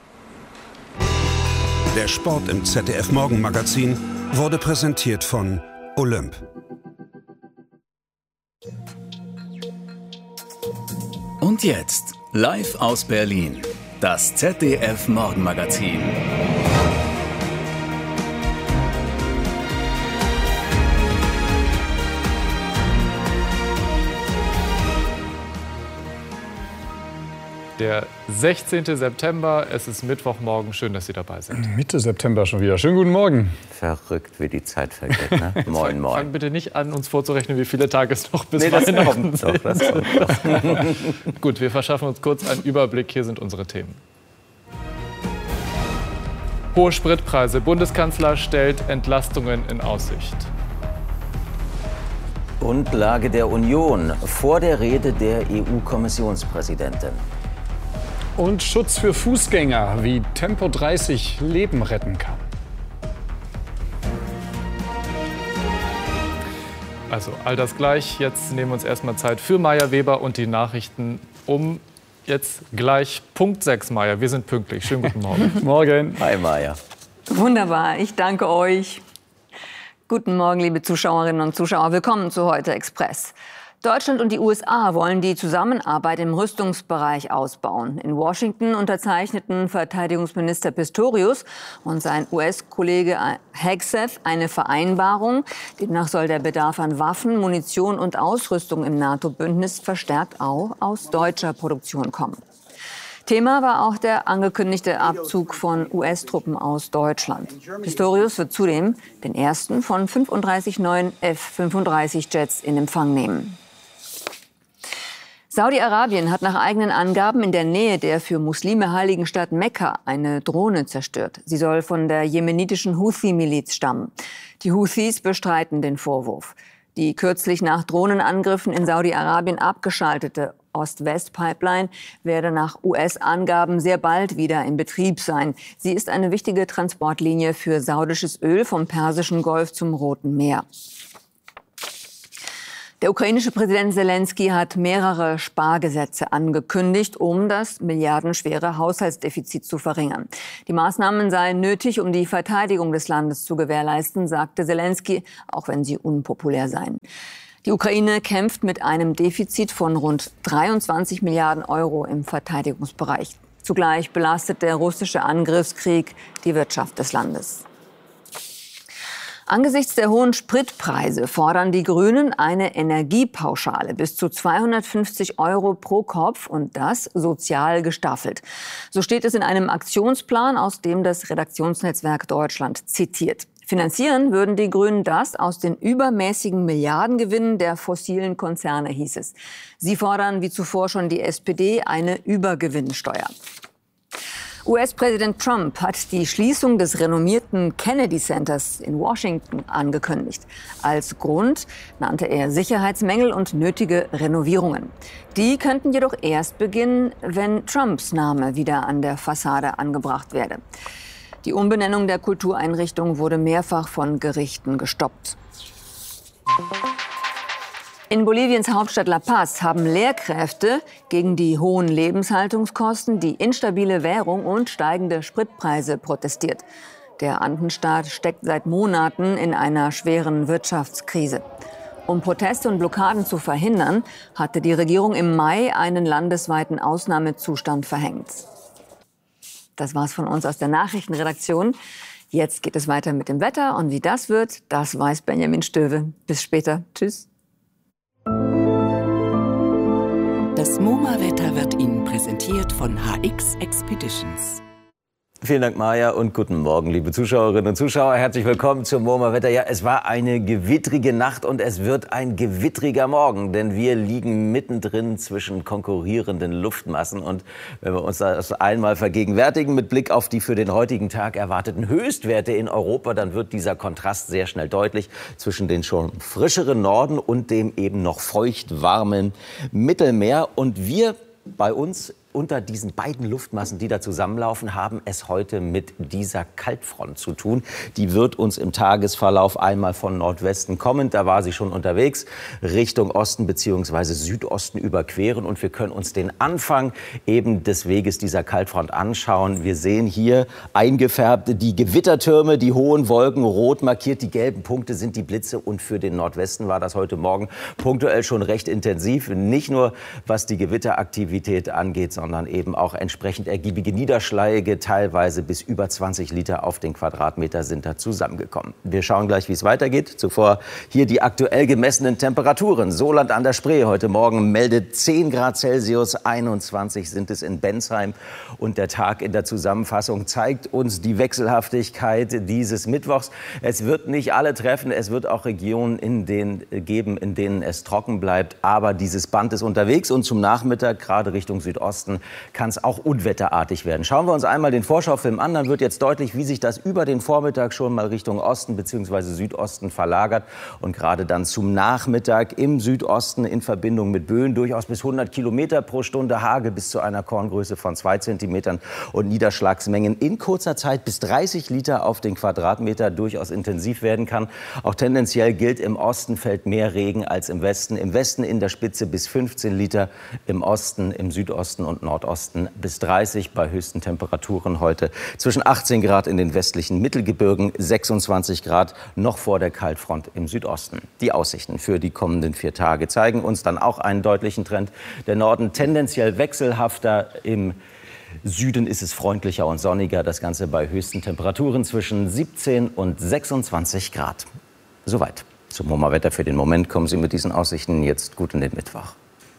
Der Sport im Z D F Morgenmagazin wurde präsentiert von Olymp. Und jetzt, live aus Berlin, das Z D F Morgenmagazin. Der sechzehnte September, es ist Mittwochmorgen. Schön, dass Sie dabei sind. Mitte September schon wieder. Schönen guten Morgen. Verrückt, wie die Zeit vergeht, ne? Moin, moin. Fang bitte nicht an, uns vorzurechnen, wie viele Tage es noch bis nee, das Weihnachten kommt sind. doch, das kommt doch. Gut, wir verschaffen uns kurz einen Überblick. Hier sind unsere Themen. Hohe Spritpreise. Bundeskanzler stellt Entlastungen in Aussicht. Grundlage der Union vor der Rede der E U-Kommissionspräsidentin. Und Schutz für Fußgänger, wie Tempo dreißig Leben retten kann. Also all das gleich. Jetzt nehmen wir uns erstmal Zeit für Maja Weber und die Nachrichten um jetzt gleich Punkt sechs, Maja. Wir sind pünktlich. Schönen guten Morgen. Morgen. Hi, Maja. Wunderbar, ich danke euch. Guten Morgen, liebe Zuschauerinnen und Zuschauer. Willkommen zu Heute Express. Deutschland und die U S A wollen die Zusammenarbeit im Rüstungsbereich ausbauen. In Washington unterzeichneten Verteidigungsminister Pistorius und sein U S-Kollege Hegseth eine Vereinbarung. Demnach soll der Bedarf an Waffen, Munition und Ausrüstung im NATO-Bündnis verstärkt auch aus deutscher Produktion kommen. Thema war auch der angekündigte Abzug von U S-Truppen aus Deutschland. Pistorius wird zudem den ersten von fünfunddreißig neuen F fünfunddreißig Jets in Empfang nehmen. Saudi-Arabien hat nach eigenen Angaben in der Nähe der für Muslime heiligen Stadt Mekka eine Drohne zerstört. Sie soll von der jemenitischen Houthi-Miliz stammen. Die Houthis bestreiten den Vorwurf. Die kürzlich nach Drohnenangriffen in Saudi-Arabien abgeschaltete Ost-West-Pipeline werde nach U S-Angaben sehr bald wieder in Betrieb sein. Sie ist eine wichtige Transportlinie für saudisches Öl vom Persischen Golf zum Roten Meer. Der ukrainische Präsident Selenskyj hat mehrere Spargesetze angekündigt, um das milliardenschwere Haushaltsdefizit zu verringern. Die Maßnahmen seien nötig, um die Verteidigung des Landes zu gewährleisten, sagte Selenskyj, auch wenn sie unpopulär seien. Die Ukraine kämpft mit einem Defizit von rund dreiundzwanzig Milliarden Euro im Verteidigungsbereich. Zugleich belastet der russische Angriffskrieg die Wirtschaft des Landes. Angesichts der hohen Spritpreise fordern die Grünen eine Energiepauschale bis zu zweihundertfünfzig Euro pro Kopf und das sozial gestaffelt. So steht es in einem Aktionsplan, aus dem das Redaktionsnetzwerk Deutschland zitiert. Finanzieren würden die Grünen das aus den übermäßigen Milliardengewinnen der fossilen Konzerne, hieß es. Sie fordern, wie zuvor schon die S P D, eine Übergewinnsteuer. U S-Präsident Trump hat die Schließung des renommierten Kennedy Centers in Washington angekündigt. Als Grund nannte er Sicherheitsmängel und nötige Renovierungen. Die könnten jedoch erst beginnen, wenn Trumps Name wieder an der Fassade angebracht werde. Die Umbenennung der Kultureinrichtung wurde mehrfach von Gerichten gestoppt. In Boliviens Hauptstadt La Paz haben Lehrkräfte gegen die hohen Lebenshaltungskosten, die instabile Währung und steigende Spritpreise protestiert. Der Andenstaat steckt seit Monaten in einer schweren Wirtschaftskrise. Um Proteste und Blockaden zu verhindern, hatte die Regierung im Mai einen landesweiten Ausnahmezustand verhängt. Das war's von uns aus der Nachrichtenredaktion. Jetzt geht es weiter mit dem Wetter und wie das wird, das weiß Benjamin Stöwe. Bis später. Tschüss. Das MoMA-Wetter wird Ihnen präsentiert von H X Expeditions. Vielen Dank, Maja, und guten Morgen, liebe Zuschauerinnen und Zuschauer. Herzlich willkommen zum MoMA-Wetter. Ja, es war eine gewittrige Nacht und es wird ein gewittriger Morgen, denn wir liegen mittendrin zwischen konkurrierenden Luftmassen. Und wenn wir uns das einmal vergegenwärtigen mit Blick auf die für den heutigen Tag erwarteten Höchstwerte in Europa, dann wird dieser Kontrast sehr schnell deutlich zwischen den schon frischeren Norden und dem eben noch feucht warmen Mittelmeer. Und wir bei uns unter diesen beiden Luftmassen, die da zusammenlaufen, haben es heute mit dieser Kaltfront zu tun. Die wird uns im Tagesverlauf einmal von Nordwesten kommend, da war sie schon unterwegs, Richtung Osten bzw. Südosten überqueren. Und wir können uns den Anfang eben des Weges dieser Kaltfront anschauen. Wir sehen hier eingefärbt die Gewittertürme, die hohen Wolken, rot markiert. Die gelben Punkte sind die Blitze. Und für den Nordwesten war das heute Morgen punktuell schon recht intensiv. Nicht nur was die Gewitteraktivität angeht, sondern sondern eben auch entsprechend ergiebige Niederschläge, teilweise bis über zwanzig Liter auf den Quadratmeter sind da zusammengekommen. Wir schauen gleich, wie es weitergeht. Zuvor hier die aktuell gemessenen Temperaturen. Soland an der Spree heute Morgen meldet zehn Grad Celsius, einundzwanzig sind es in Bensheim. Und der Tag in der Zusammenfassung zeigt uns die Wechselhaftigkeit dieses Mittwochs. Es wird nicht alle treffen, es wird auch Regionen in denen geben, in denen es trocken bleibt. Aber dieses Band ist unterwegs und zum Nachmittag, gerade Richtung Südosten, kann es auch unwetterartig werden. Schauen wir uns einmal den Vorschaufilm an, dann wird jetzt deutlich, wie sich das über den Vormittag schon mal Richtung Osten bzw. Südosten verlagert und gerade dann zum Nachmittag im Südosten in Verbindung mit Böen durchaus bis hundert Kilometer pro Stunde, Hagel bis zu einer Korngröße von zwei Zentimetern und Niederschlagsmengen in kurzer Zeit bis dreißig Liter auf den Quadratmeter durchaus intensiv werden kann. Auch tendenziell gilt, im Osten fällt mehr Regen als im Westen. Im Westen in der Spitze bis fünfzehn Liter, im Osten, im Südosten und Nordosten bis dreißig, bei höchsten Temperaturen heute zwischen achtzehn Grad in den westlichen Mittelgebirgen, sechsundzwanzig Grad noch vor der Kaltfront im Südosten. Die Aussichten für die kommenden vier Tage zeigen uns dann auch einen deutlichen Trend. Der Norden tendenziell wechselhafter, im Süden ist es freundlicher und sonniger, das Ganze bei höchsten Temperaturen zwischen siebzehn und sechsundzwanzig Grad. Soweit zum MoMA-Wetter für den Moment. Kommen Sie mit diesen Aussichten jetzt gut in den Mittwoch.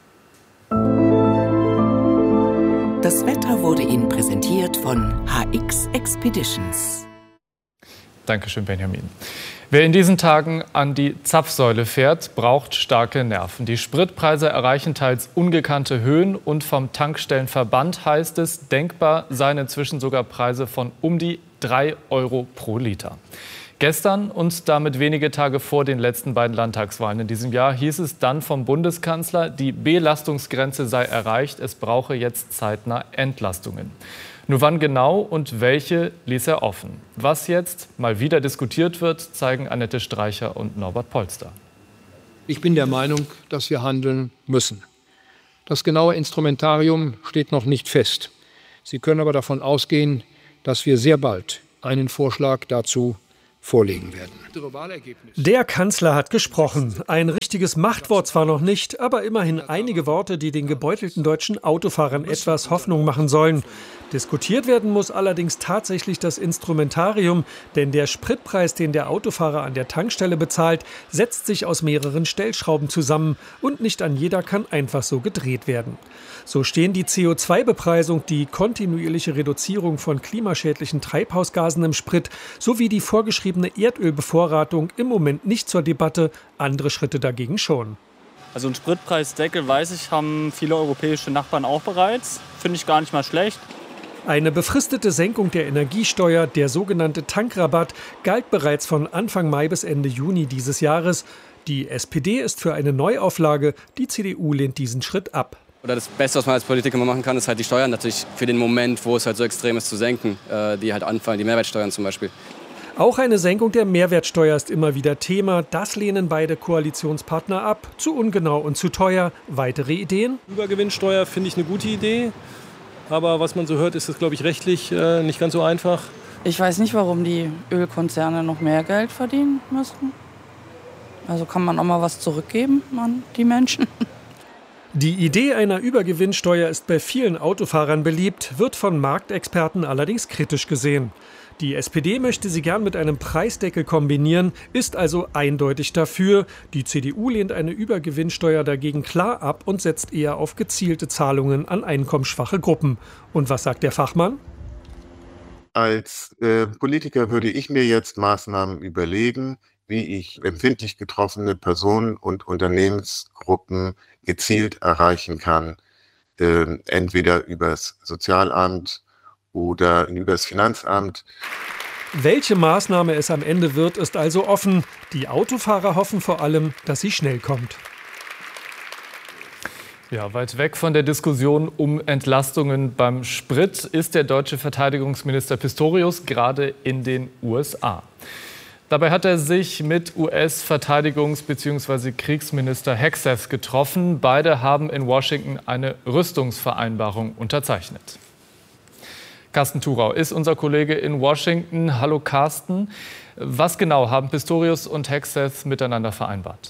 Das Wetter wurde Ihnen präsentiert von H X Expeditions. Dankeschön, Benjamin. Wer in diesen Tagen an die Zapfsäule fährt, braucht starke Nerven. Die Spritpreise erreichen teils ungekannte Höhen und vom Tankstellenverband heißt es, denkbar seien inzwischen sogar Preise von um die drei Euro pro Liter. Gestern und damit wenige Tage vor den letzten beiden Landtagswahlen in diesem Jahr hieß es dann vom Bundeskanzler, die Belastungsgrenze sei erreicht, es brauche jetzt zeitnah Entlastungen. Nur wann genau und welche ließ er offen. Was jetzt mal wieder diskutiert wird, zeigen Annette Streicher und Norbert Polster. Ich bin der Meinung, dass wir handeln müssen. Das genaue Instrumentarium steht noch nicht fest. Sie können aber davon ausgehen, dass wir sehr bald einen Vorschlag dazu vorlegen werden. Der Kanzler hat gesprochen. Ein richtiges Machtwort zwar noch nicht, aber immerhin einige Worte, die den gebeutelten deutschen Autofahrern etwas Hoffnung machen sollen. Diskutiert werden muss allerdings tatsächlich das Instrumentarium, denn der Spritpreis, den der Autofahrer an der Tankstelle bezahlt, setzt sich aus mehreren Stellschrauben zusammen und nicht an jeder kann einfach so gedreht werden. So stehen die C O zwei Bepreisung, die kontinuierliche Reduzierung von klimaschädlichen Treibhausgasen im Sprit sowie die vorgeschriebene Erdölbevorratung im Moment nicht zur Debatte, andere Schritte dagegen schon. Also einen Spritpreisdeckel, weiß ich, haben viele europäische Nachbarn auch bereits. Finde ich gar nicht mal schlecht. Eine befristete Senkung der Energiesteuer, der sogenannte Tankrabatt, galt bereits von Anfang Mai bis Ende Juni dieses Jahres. Die S P D ist für eine Neuauflage, die C D U lehnt diesen Schritt ab. Oder das Beste, was man als Politiker machen kann, ist halt die Steuern natürlich für den Moment, wo es halt so extrem ist, zu senken, äh, die halt anfallen, die Mehrwertsteuern zum Beispiel. Auch eine Senkung der Mehrwertsteuer ist immer wieder Thema. Das lehnen beide Koalitionspartner ab. Zu ungenau und zu teuer. Weitere Ideen? Übergewinnsteuer finde ich eine gute Idee. Aber was man so hört, ist das, glaube ich, rechtlich äh, nicht ganz so einfach. Ich weiß nicht, warum die Ölkonzerne noch mehr Geld verdienen müssen. Also kann man auch mal was zurückgeben an die Menschen. Die Idee einer Übergewinnsteuer ist bei vielen Autofahrern beliebt, wird von Marktexperten allerdings kritisch gesehen. Die S P D möchte sie gern mit einem Preisdeckel kombinieren, ist also eindeutig dafür. Die C D U lehnt eine Übergewinnsteuer dagegen klar ab und setzt eher auf gezielte Zahlungen an einkommensschwache Gruppen. Und was sagt der Fachmann? Als äh, Politiker würde ich mir jetzt Maßnahmen überlegen, wie ich empfindlich getroffene Personen und Unternehmensgruppen gezielt erreichen kann. Äh, entweder übers Sozialamt oder übers Finanzamt. Welche Maßnahme es am Ende wird, ist also offen. Die Autofahrer hoffen vor allem, dass sie schnell kommt. Ja, weit weg von der Diskussion um Entlastungen beim Sprit ist der deutsche Verteidigungsminister Pistorius gerade in den U S A. Dabei hat er sich mit U S-Verteidigungs- bzw. Kriegsminister Hegseth getroffen. Beide haben in Washington eine Rüstungsvereinbarung unterzeichnet. Carsten Thurau ist unser Kollege in Washington. Hallo Carsten. Was genau haben Pistorius und Hegseth miteinander vereinbart?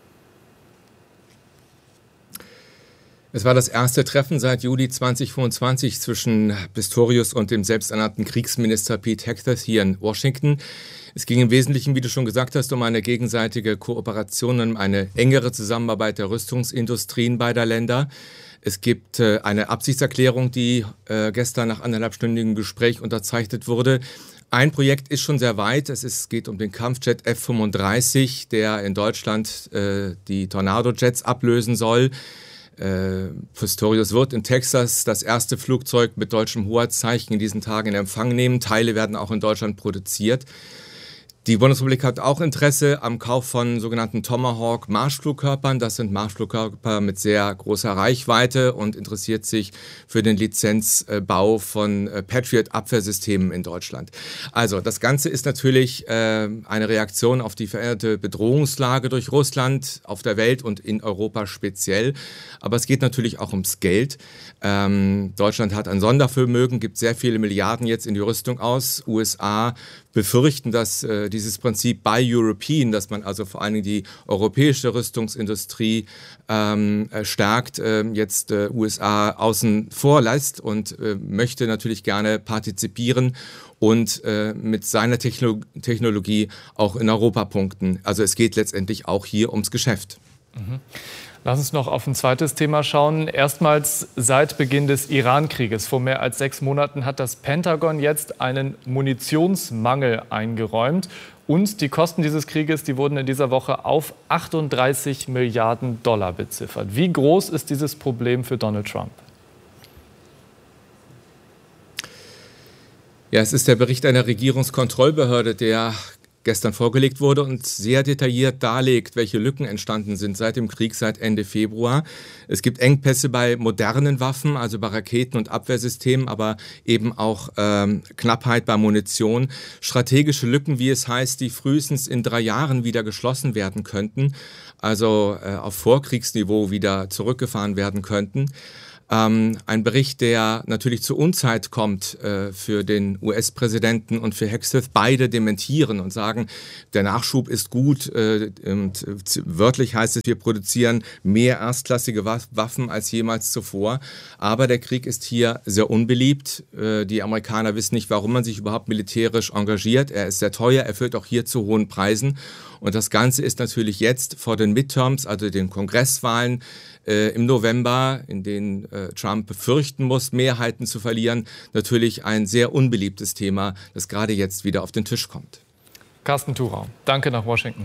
Es war das erste Treffen seit Juli zweitausendfünfundzwanzig zwischen Pistorius und dem selbsternannten Kriegsminister Pete Hegseth hier in Washington. Es ging im Wesentlichen, wie du schon gesagt hast, um eine gegenseitige Kooperation, um eine engere Zusammenarbeit der Rüstungsindustrien beider Länder. Es gibt äh, eine Absichtserklärung, die äh, gestern nach anderthalbstündigem Gespräch unterzeichnet wurde. Ein Projekt ist schon sehr weit. Es ist, geht um den Kampfjet F fünfunddreißig, der in Deutschland äh, die Tornado-Jets ablösen soll. Äh, Pistorius wird in Texas das erste Flugzeug mit deutschem Hoheitszeichen in diesen Tagen in Empfang nehmen. Teile werden auch in Deutschland produziert. Die Bundesrepublik hat auch Interesse am Kauf von sogenannten Tomahawk-Marschflugkörpern. Das sind Marschflugkörper mit sehr großer Reichweite und interessiert sich für den Lizenzbau von Patriot-Abwehrsystemen in Deutschland. Also das Ganze ist natürlich äh, eine Reaktion auf die veränderte Bedrohungslage durch Russland auf der Welt und in Europa speziell. Aber es geht natürlich auch ums Geld. Ähm, Deutschland hat ein Sondervermögen, gibt sehr viele Milliarden jetzt in die Rüstung aus. U S A befürchten, dass äh, dieses Prinzip Buy European, dass man also vor allen Dingen die europäische Rüstungsindustrie ähm, stärkt, äh, jetzt äh, U S A außen vor lässt und äh, möchte natürlich gerne partizipieren und äh, mit seiner Techno- Technologie auch in Europa punkten. Also es geht letztendlich auch hier ums Geschäft. Mhm. Lass uns noch auf ein zweites Thema schauen. Erstmals seit Beginn des Iran-Krieges vor mehr als sechs Monaten hat das Pentagon jetzt einen Munitionsmangel eingeräumt. Und die Kosten dieses Krieges, die wurden in dieser Woche auf achtunddreißig Milliarden Dollar beziffert. Wie groß ist dieses Problem für Donald Trump? Ja, es ist der Bericht einer Regierungskontrollbehörde, der gestern vorgelegt wurde und sehr detailliert darlegt, welche Lücken entstanden sind seit dem Krieg, seit Ende Februar. Es gibt Engpässe bei modernen Waffen, also bei Raketen und Abwehrsystemen, aber eben auch ähm, Knappheit bei Munition. Strategische Lücken, wie es heißt, die frühestens in drei Jahren wieder geschlossen werden könnten, also äh, auf Vorkriegsniveau wieder zurückgefahren werden könnten. Ähm, ein Bericht, der natürlich zur Unzeit kommt äh, für den U S-Präsidenten und für Hegseth. Beide dementieren und sagen, der Nachschub ist gut. Äh, und wörtlich heißt es, wir produzieren mehr erstklassige Waffen als jemals zuvor. Aber der Krieg ist hier sehr unbeliebt. Äh, die Amerikaner wissen nicht, warum man sich überhaupt militärisch engagiert. Er ist sehr teuer, er führt auch hier zu hohen Preisen. Und das Ganze ist natürlich jetzt vor den Midterms, also den Kongresswahlen äh, im November, in denen äh, Trump befürchten muss, Mehrheiten zu verlieren, natürlich ein sehr unbeliebtes Thema, das gerade jetzt wieder auf den Tisch kommt. Carsten Thurau, danke nach Washington.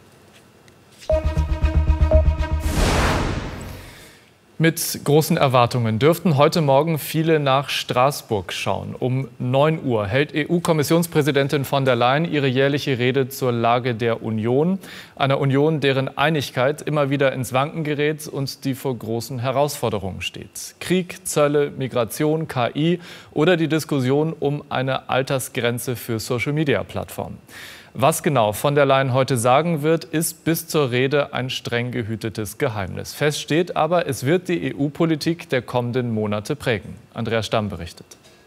Mit großen Erwartungen dürften heute Morgen viele nach Straßburg schauen. Um neun Uhr hält E U-Kommissionspräsidentin von der Leyen ihre jährliche Rede zur Lage der Union. Einer Union, deren Einigkeit immer wieder ins Wanken gerät und die vor großen Herausforderungen steht. Krieg, Zölle, Migration, K I oder die Diskussion um eine Altersgrenze für Social-Media-Plattformen. Was genau von der Leyen heute sagen wird, ist bis zur Rede ein streng gehütetes Geheimnis. Fest steht aber, es wird die E U-Politik der kommenden Monate prägen. Andreas Stamm berichtet.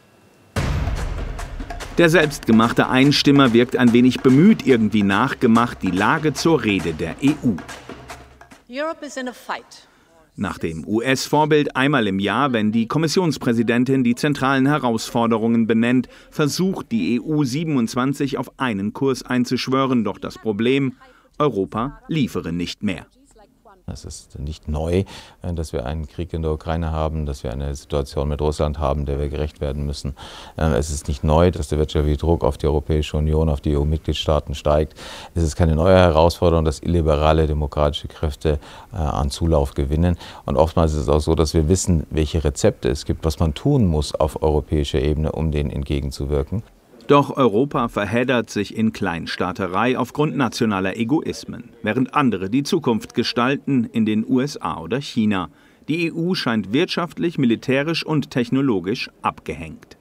Der selbstgemachte Einstimmer wirkt ein wenig bemüht, irgendwie nachgemacht, die Lage zur Rede der E U. Europe is in a fight. Nach dem U S-Vorbild einmal im Jahr, wenn die Kommissionspräsidentin die zentralen Herausforderungen benennt, versucht die E U siebenundzwanzig auf einen Kurs einzuschwören. Doch das Problem, Europa liefere nicht mehr. Es ist nicht neu, dass wir einen Krieg in der Ukraine haben, dass wir eine Situation mit Russland haben, der wir gerecht werden müssen. Es ist nicht neu, dass der wirtschaftliche Druck auf die Europäische Union, auf die E U-Mitgliedstaaten steigt. Es ist keine neue Herausforderung, dass illiberale demokratische Kräfte an Zulauf gewinnen. Und oftmals ist es auch so, dass wir wissen, welche Rezepte es gibt, was man tun muss auf europäischer Ebene, um denen entgegenzuwirken. Doch Europa verheddert sich in Kleinstaaterei aufgrund nationaler Egoismen, während andere die Zukunft gestalten in den U S A oder China. Die E U scheint wirtschaftlich, militärisch und technologisch abgehängt.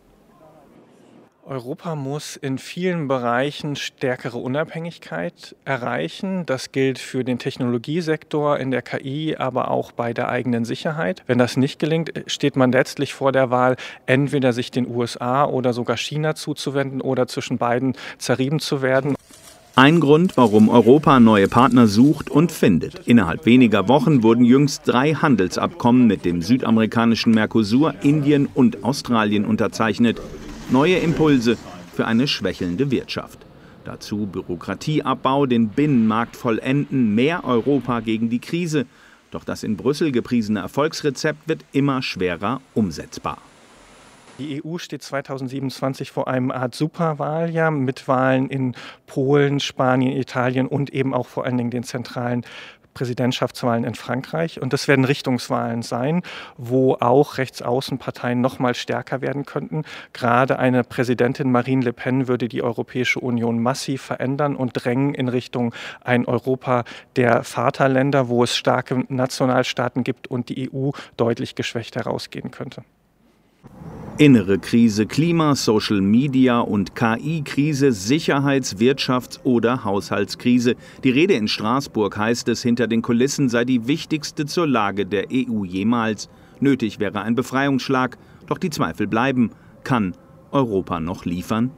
Europa muss in vielen Bereichen stärkere Unabhängigkeit erreichen. Das gilt für den Technologiesektor, in der K I, aber auch bei der eigenen Sicherheit. Wenn das nicht gelingt, steht man letztlich vor der Wahl, entweder sich den U S A oder sogar China zuzuwenden oder zwischen beiden zerrieben zu werden. Ein Grund, warum Europa neue Partner sucht und findet. Innerhalb weniger Wochen wurden jüngst drei Handelsabkommen mit dem südamerikanischen Mercosur, Indien und Australien unterzeichnet. Neue Impulse für eine schwächelnde Wirtschaft. Dazu Bürokratieabbau, den Binnenmarkt vollenden, mehr Europa gegen die Krise. Doch das in Brüssel gepriesene Erfolgsrezept wird immer schwerer umsetzbar. Die E U steht zweitausendsiebenundzwanzig vor einem Art Superwahljahr mit Wahlen in Polen, Spanien, Italien und eben auch vor allen Dingen den zentralen Präsidentschaftswahlen in Frankreich. Und das werden Richtungswahlen sein, wo auch Rechtsaußenparteien noch mal stärker werden könnten. Gerade eine Präsidentin Marine Le Pen würde die Europäische Union massiv verändern und drängen in Richtung ein Europa der Vaterländer, wo es starke Nationalstaaten gibt und die E U deutlich geschwächt herausgehen könnte. Innere Krise, Klima, Social Media und K I-Krise, Sicherheits-, Wirtschafts- oder Haushaltskrise. Die Rede in Straßburg, heißt es, hinter den Kulissen sei die wichtigste zur Lage der E U jemals. Nötig wäre ein Befreiungsschlag, doch die Zweifel bleiben. Kann Europa noch liefern?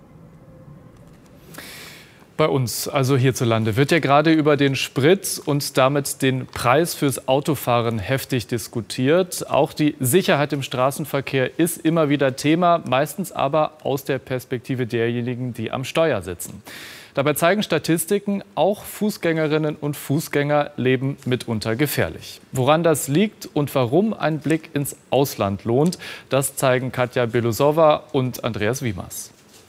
Bei uns, also hierzulande, wird ja gerade über den Sprit und damit den Preis fürs Autofahren heftig diskutiert. Auch die Sicherheit im Straßenverkehr ist immer wieder Thema, meistens aber aus der Perspektive derjenigen, die am Steuer sitzen. Dabei zeigen Statistiken, auch Fußgängerinnen und Fußgänger leben mitunter gefährlich. Woran das liegt und warum ein Blick ins Ausland lohnt, das zeigen Katja Belousova und Andreas Wiemers.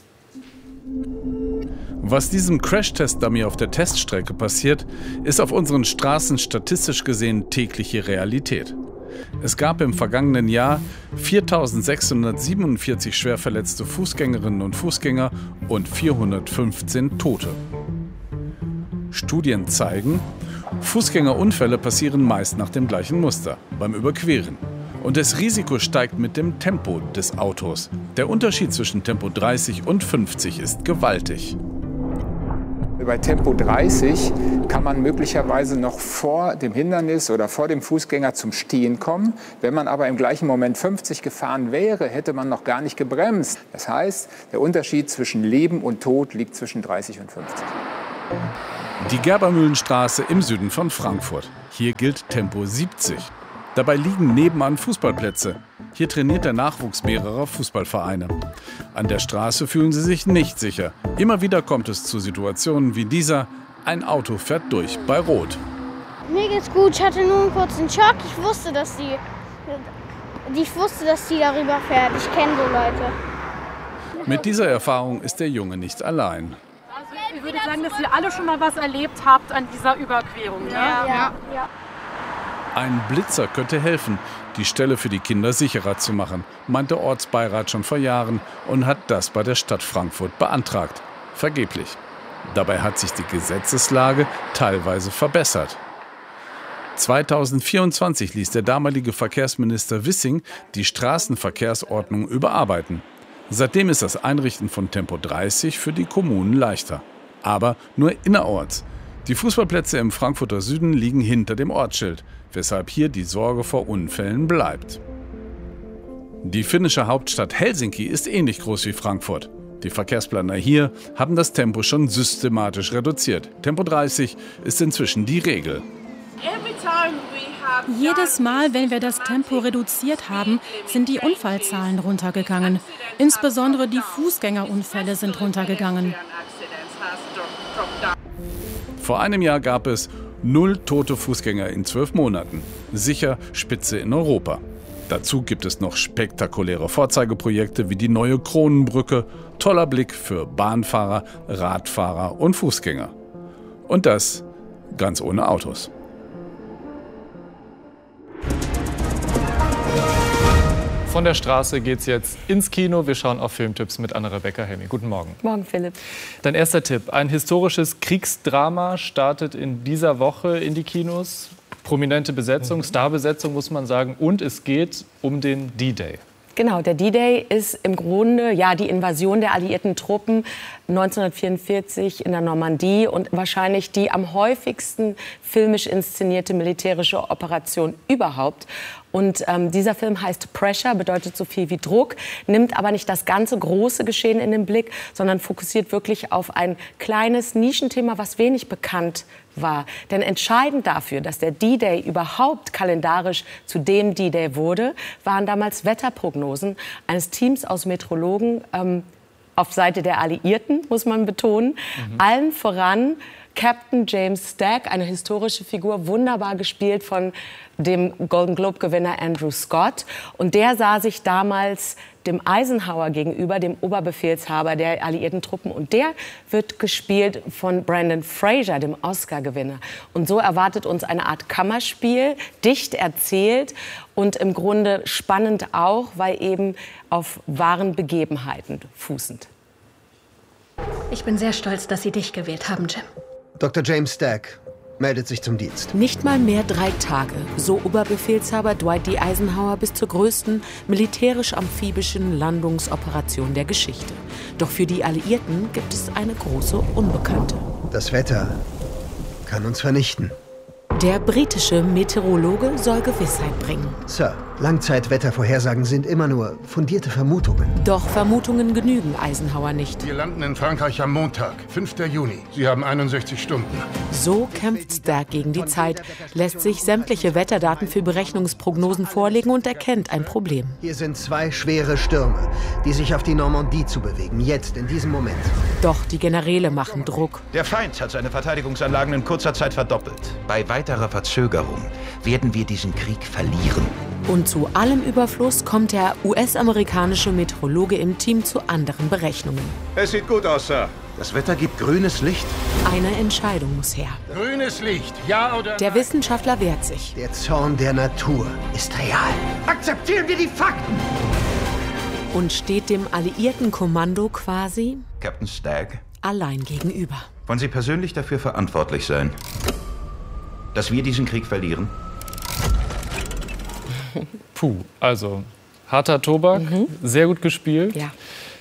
Was diesem Crashtest-Dummy auf der Teststrecke passiert, ist auf unseren Straßen statistisch gesehen tägliche Realität. Es gab im vergangenen Jahr viertausendsechshundertsiebenundvierzig schwer verletzte Fußgängerinnen und Fußgänger und vierhundertfünfzehn Tote. Studien zeigen, Fußgängerunfälle passieren meist nach dem gleichen Muster, beim Überqueren. Und das Risiko steigt mit dem Tempo des Autos. Der Unterschied zwischen Tempo dreißig und fünfzig ist gewaltig. Bei Tempo dreißig kann man möglicherweise noch vor dem Hindernis oder vor dem Fußgänger zum Stehen kommen. Wenn man aber im gleichen Moment fünfzig gefahren wäre, hätte man noch gar nicht gebremst. Das heißt, der Unterschied zwischen Leben und Tod liegt zwischen dreißig und fünfzig. Die Gerbermühlenstraße im Süden von Frankfurt. Hier gilt Tempo siebzig. Dabei liegen nebenan Fußballplätze. Hier trainiert der Nachwuchs mehrerer Fußballvereine. An der Straße fühlen sie sich nicht sicher. Immer wieder kommt es zu Situationen wie dieser. Ein Auto fährt durch bei Rot. Mir geht's gut, ich hatte nur einen kurzen Schock. Ich wusste, dass die, ich wusste, dass die darüber fährt. Ich kenne so Leute. Mit dieser Erfahrung ist der Junge nicht allein. Also ich würde sagen, dass ihr alle schon mal was erlebt habt an dieser Überquerung. Ne? Ja. Ja. Ja. Ein Blitzer könnte helfen, die Stelle für die Kinder sicherer zu machen, meint der Ortsbeirat schon vor Jahren und hat das bei der Stadt Frankfurt beantragt. Vergeblich. Dabei hat sich die Gesetzeslage teilweise verbessert. zweitausendvierundzwanzig ließ der damalige Verkehrsminister Wissing die Straßenverkehrsordnung überarbeiten. Seitdem ist das Einrichten von Tempo dreißig für die Kommunen leichter. Aber nur innerorts. Die Fußballplätze im Frankfurter Süden liegen hinter dem Ortsschild, weshalb hier die Sorge vor Unfällen bleibt. Die finnische Hauptstadt Helsinki ist ähnlich groß wie Frankfurt. Die Verkehrsplaner hier haben das Tempo schon systematisch reduziert. Tempo dreißig ist inzwischen die Regel. Jedes Mal, wenn wir das Tempo reduziert haben, sind die Unfallzahlen runtergegangen. Insbesondere die Fußgängerunfälle sind runtergegangen. Vor einem Jahr gab es null tote Fußgänger in zwölf Monaten. Sicher Spitze in Europa. Dazu gibt es noch spektakuläre Vorzeigeprojekte wie die neue Kronenbrücke. Toller Blick für Bahnfahrer, Radfahrer und Fußgänger. Und das ganz ohne Autos. Von der Straße geht's jetzt ins Kino. Wir schauen auf Filmtipps mit Anna-Rebecca Helmi. Guten Morgen. Morgen, Philipp. Dein erster Tipp. Ein historisches Kriegsdrama startet in dieser Woche in die Kinos. Prominente Besetzung, Starbesetzung muss man sagen. Und es geht um den D-Day. Genau, der D-Day ist im Grunde ja die Invasion der alliierten Truppen neunzehnhundertvierundvierzig in der Normandie und wahrscheinlich die am häufigsten filmisch inszenierte militärische Operation überhaupt. Und ähm, dieser Film heißt Pressure, bedeutet so viel wie Druck, nimmt aber nicht das ganze große Geschehen in den Blick, sondern fokussiert wirklich auf ein kleines Nischenthema, was wenig bekannt war. Denn entscheidend dafür, dass der D-Day überhaupt kalendarisch zu dem D-Day wurde, waren damals Wetterprognosen eines Teams aus Meteorologen ähm, auf Seite der Alliierten, muss man betonen. Mhm. Allen voran Captain James Stack, eine historische Figur, wunderbar gespielt von dem Golden Globe-Gewinner Andrew Scott. Und der sah sich damals dem Eisenhower gegenüber, dem Oberbefehlshaber der alliierten Truppen. Und der wird gespielt von Brendan Fraser, dem Oscar-Gewinner. Und so erwartet uns eine Art Kammerspiel, dicht erzählt und im Grunde spannend auch, weil eben auf wahren Begebenheiten fußend. Ich bin sehr stolz, dass Sie dich gewählt haben, Jim. Doktor James Stack meldet sich zum Dienst. Nicht mal mehr drei Tage, so Oberbefehlshaber Dwight D. Eisenhower bis zur größten militärisch-amphibischen Landungsoperation der Geschichte. Doch für die Alliierten gibt es eine große Unbekannte. Das Wetter kann uns vernichten. Der britische Meteorologe soll Gewissheit bringen. Sir. Langzeitwettervorhersagen sind immer nur fundierte Vermutungen. Doch Vermutungen genügen Eisenhower nicht. Wir landen in Frankreich am Montag, fünften Juni. Sie haben einundsechzig Stunden. So kämpft Stack gegen die Zeit, lässt sich sämtliche Wetterdaten für Berechnungsprognosen vorlegen und erkennt ein Problem. Hier sind zwei schwere Stürme, die sich auf die Normandie zubewegen, jetzt in diesem Moment. Doch die Generäle machen Druck. Der Feind hat seine Verteidigungsanlagen in kurzer Zeit verdoppelt. Bei weiterer Verzögerung werden wir diesen Krieg verlieren. Und zu allem Überfluss kommt der U S-amerikanische Meteorologe im Team zu anderen Berechnungen. Es sieht gut aus, Sir. Das Wetter gibt grünes Licht. Eine Entscheidung muss her. Grünes Licht, ja oder nein? Der Wissenschaftler wehrt sich. Der Zorn der Natur ist real. Akzeptieren wir die Fakten! Und steht dem alliierten Kommando quasi Captain Stagg, allein gegenüber. wollen Sie persönlich dafür verantwortlich sein, dass wir diesen Krieg verlieren? Puh, also harter Tobak, mhm. sehr gut gespielt. Ja.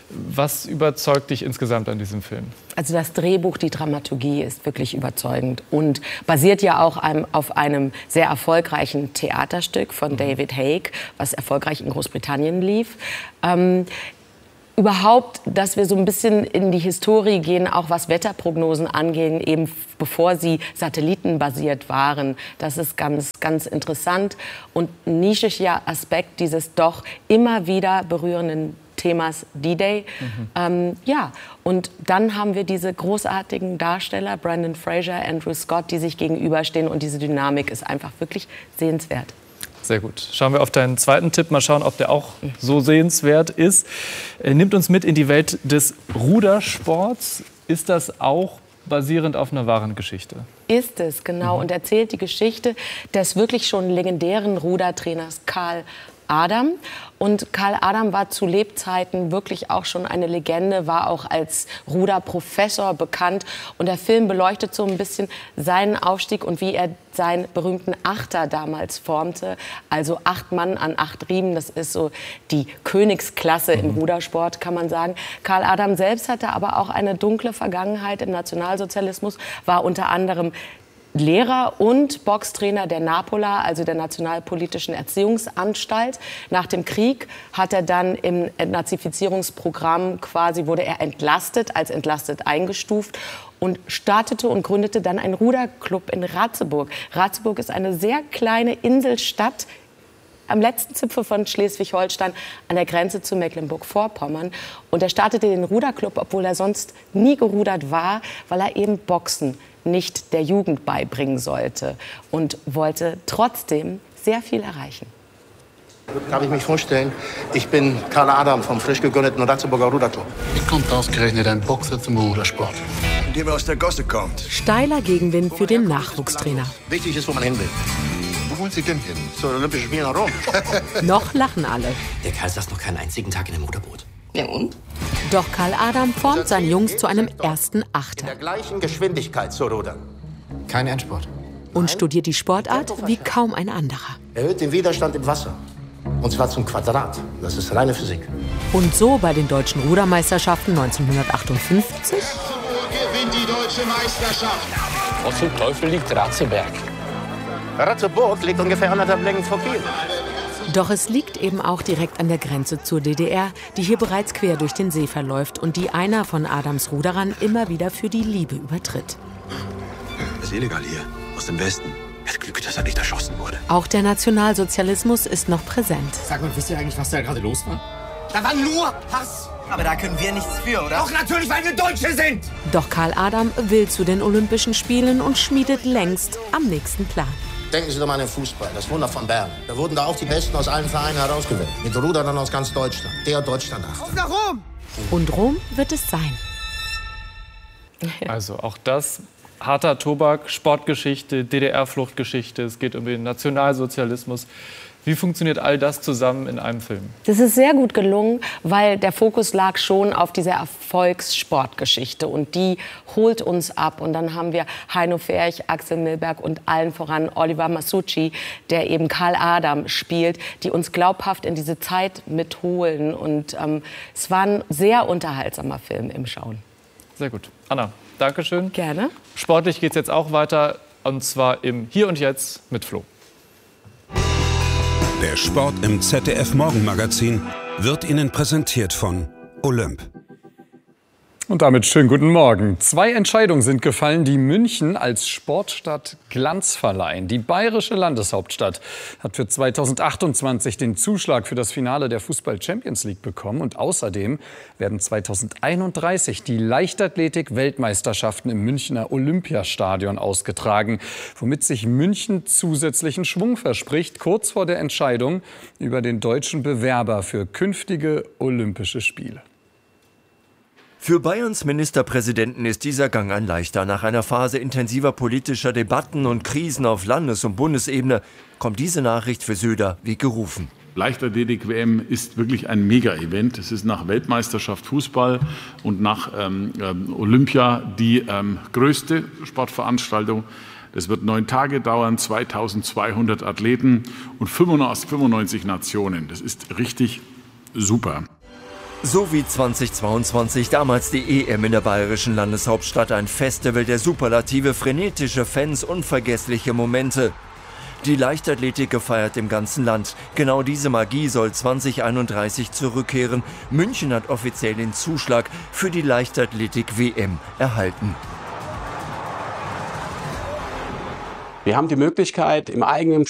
Was überzeugt dich insgesamt an diesem Film? Also das Drehbuch, die Dramaturgie ist wirklich überzeugend und basiert ja auch einem, auf einem sehr erfolgreichen Theaterstück von David Haig, was erfolgreich in Großbritannien lief. Ähm, Überhaupt, dass wir so ein bisschen in die Historie gehen, auch was Wetterprognosen angehen, eben bevor sie satellitenbasiert waren. Das ist ganz, ganz interessant und ein nischiger Aspekt dieses doch immer wieder berührenden Themas D-Day. Mhm. Ähm, ja, und dann haben wir diese großartigen Darsteller, Brendan Fraser, Andrew Scott, die sich gegenüberstehen und diese Dynamik ist einfach wirklich sehenswert. Sehr gut. Schauen wir auf deinen zweiten Tipp. Mal schauen, ob der auch so sehenswert ist. Er nimmt uns mit in die Welt des Rudersports. Ist das auch basierend auf einer wahren Geschichte? Ist es, genau. Und erzählt die Geschichte des wirklich schon legendären Rudertrainers Karl Adam. Und Karl Adam war zu Lebzeiten wirklich auch schon eine Legende, war auch als Ruderprofessor bekannt. Und der Film beleuchtet so ein bisschen seinen Aufstieg und wie er seinen berühmten Achter damals formte. Also acht Mann an acht Riemen, das ist so die Königsklasse im Rudersport, kann man sagen. Karl Adam selbst hatte aber auch eine dunkle Vergangenheit im Nationalsozialismus, war unter anderem Lehrer und Boxtrainer der NAPOLA, also der Nationalpolitischen Erziehungsanstalt. Nach dem Krieg hat er dann im Entnazifizierungsprogramm quasi, wurde er entlastet, als entlastet eingestuft und startete und gründete dann einen Ruderclub in Ratzeburg. Ratzeburg ist eine sehr kleine Inselstadt am letzten Zipfel von Schleswig-Holstein an der Grenze zu Mecklenburg-Vorpommern. Und er startete den Ruderclub, obwohl er sonst nie gerudert war, weil er eben Boxen nicht der Jugend beibringen sollte und wollte trotzdem sehr viel erreichen. Darf ich mich vorstellen? Ich bin Karl Adam vom frisch gegründeten Ratzeburger Ruderclub. Wie kommt ausgerechnet ein Boxer zum Rudersport? Indem er aus der Gosse kommt. Steiler Gegenwind für den Nachwuchstrainer. Wichtig ist, wo man hin will. Wo wollen Sie denn hin? Zu den Olympischen Spielen nach Rom. Noch lachen alle. Der Kerl saß noch keinen einzigen Tag in einem Motorboot. Ja und? Doch Karl Adam formt seine Jungs zu einem ersten Achter. In der gleichen Geschwindigkeit zu rudern. Kein Endsport. Und studiert die Sportart wie kaum ein anderer. Erhöht den Widerstand im Wasser. Und zwar zum Quadrat. Das ist reine Physik. Und so bei den deutschen Rudermeisterschaften neunzehnhundertachtundfünfzig. Gewinnt die deutsche Meisterschaft. Wo zum Teufel liegt Ratzeberg? Ratzeburg liegt ungefähr anderthalb Längen vor Kiel. Doch es liegt eben auch direkt an der Grenze zur D D R, die hier bereits quer durch den See verläuft und die einer von Adams Ruderern immer wieder für die Liebe übertritt. Das ist illegal hier, aus dem Westen. Es Glück, dass er nicht erschossen wurde. Auch der Nationalsozialismus ist noch präsent. Sag mal, wisst ihr eigentlich, was da gerade los war? Da war nur Hass. Aber da können wir nichts für, oder? Doch natürlich, weil wir Deutsche sind. Doch Karl Adam will zu den Olympischen Spielen und schmiedet längst am nächsten Plan. Denken Sie doch mal an den Fußball, das Wunder von Bern. Da wurden da auch die Besten aus allen Vereinen herausgewählt. Mit Rudern aus ganz Deutschland. Der Deutschland acht. Auf nach Rom! Und Rom wird es sein. Also auch das, harter Tobak, Sportgeschichte, D D R-Fluchtgeschichte, es geht um den Nationalsozialismus. Wie funktioniert all das zusammen in einem Film? Das ist sehr gut gelungen, weil der Fokus lag schon auf dieser Erfolgssportgeschichte und die holt uns ab. Und dann haben wir Heino Ferch, Axel Milberg und allen voran Oliver Masucci, der eben Karl Adam spielt, die uns glaubhaft in diese Zeit mitholen. Und ähm, es war ein sehr unterhaltsamer Film im Schauen. Sehr gut. Anna, danke schön. Gerne. Sportlich geht es jetzt auch weiter, und zwar im Hier und Jetzt mit Flo. Der Sport im Z D F Morgenmagazin wird Ihnen präsentiert von Olymp. Und damit schönen guten Morgen. Zwei Entscheidungen sind gefallen, die München als Sportstadt Glanz verleihen. Die bayerische Landeshauptstadt hat für zweitausendachtundzwanzig den Zuschlag für das Finale der Fußball-Champions League bekommen. Und außerdem werden zweitausendeinunddreißig die Leichtathletik-Weltmeisterschaften im Münchner Olympiastadion ausgetragen, womit sich München zusätzlichen Schwung verspricht, kurz vor der Entscheidung über den deutschen Bewerber für künftige Olympische Spiele. Für Bayerns Ministerpräsidenten ist dieser Gang ein leichter. Nach einer Phase intensiver politischer Debatten und Krisen auf Landes- und Bundesebene kommt diese Nachricht für Söder wie gerufen. Leichtathletik-W M ist wirklich ein Mega-Event. Es ist nach Weltmeisterschaft Fußball und nach ähm, Olympia die ähm, größte Sportveranstaltung. Das wird neun Tage dauern, zweitausendzweihundert Athleten und fünfundneunzig Nationen. Das ist richtig super. So wie zweitausendzweiundzwanzig, damals die E M in der bayerischen Landeshauptstadt, ein Festival der Superlative, frenetische Fans, unvergessliche Momente. Die Leichtathletik gefeiert im ganzen Land. Genau diese Magie soll zweitausendeinunddreißig zurückkehren. München hat offiziell den Zuschlag für die Leichtathletik-W M erhalten. Wir haben die Möglichkeit, im eigenen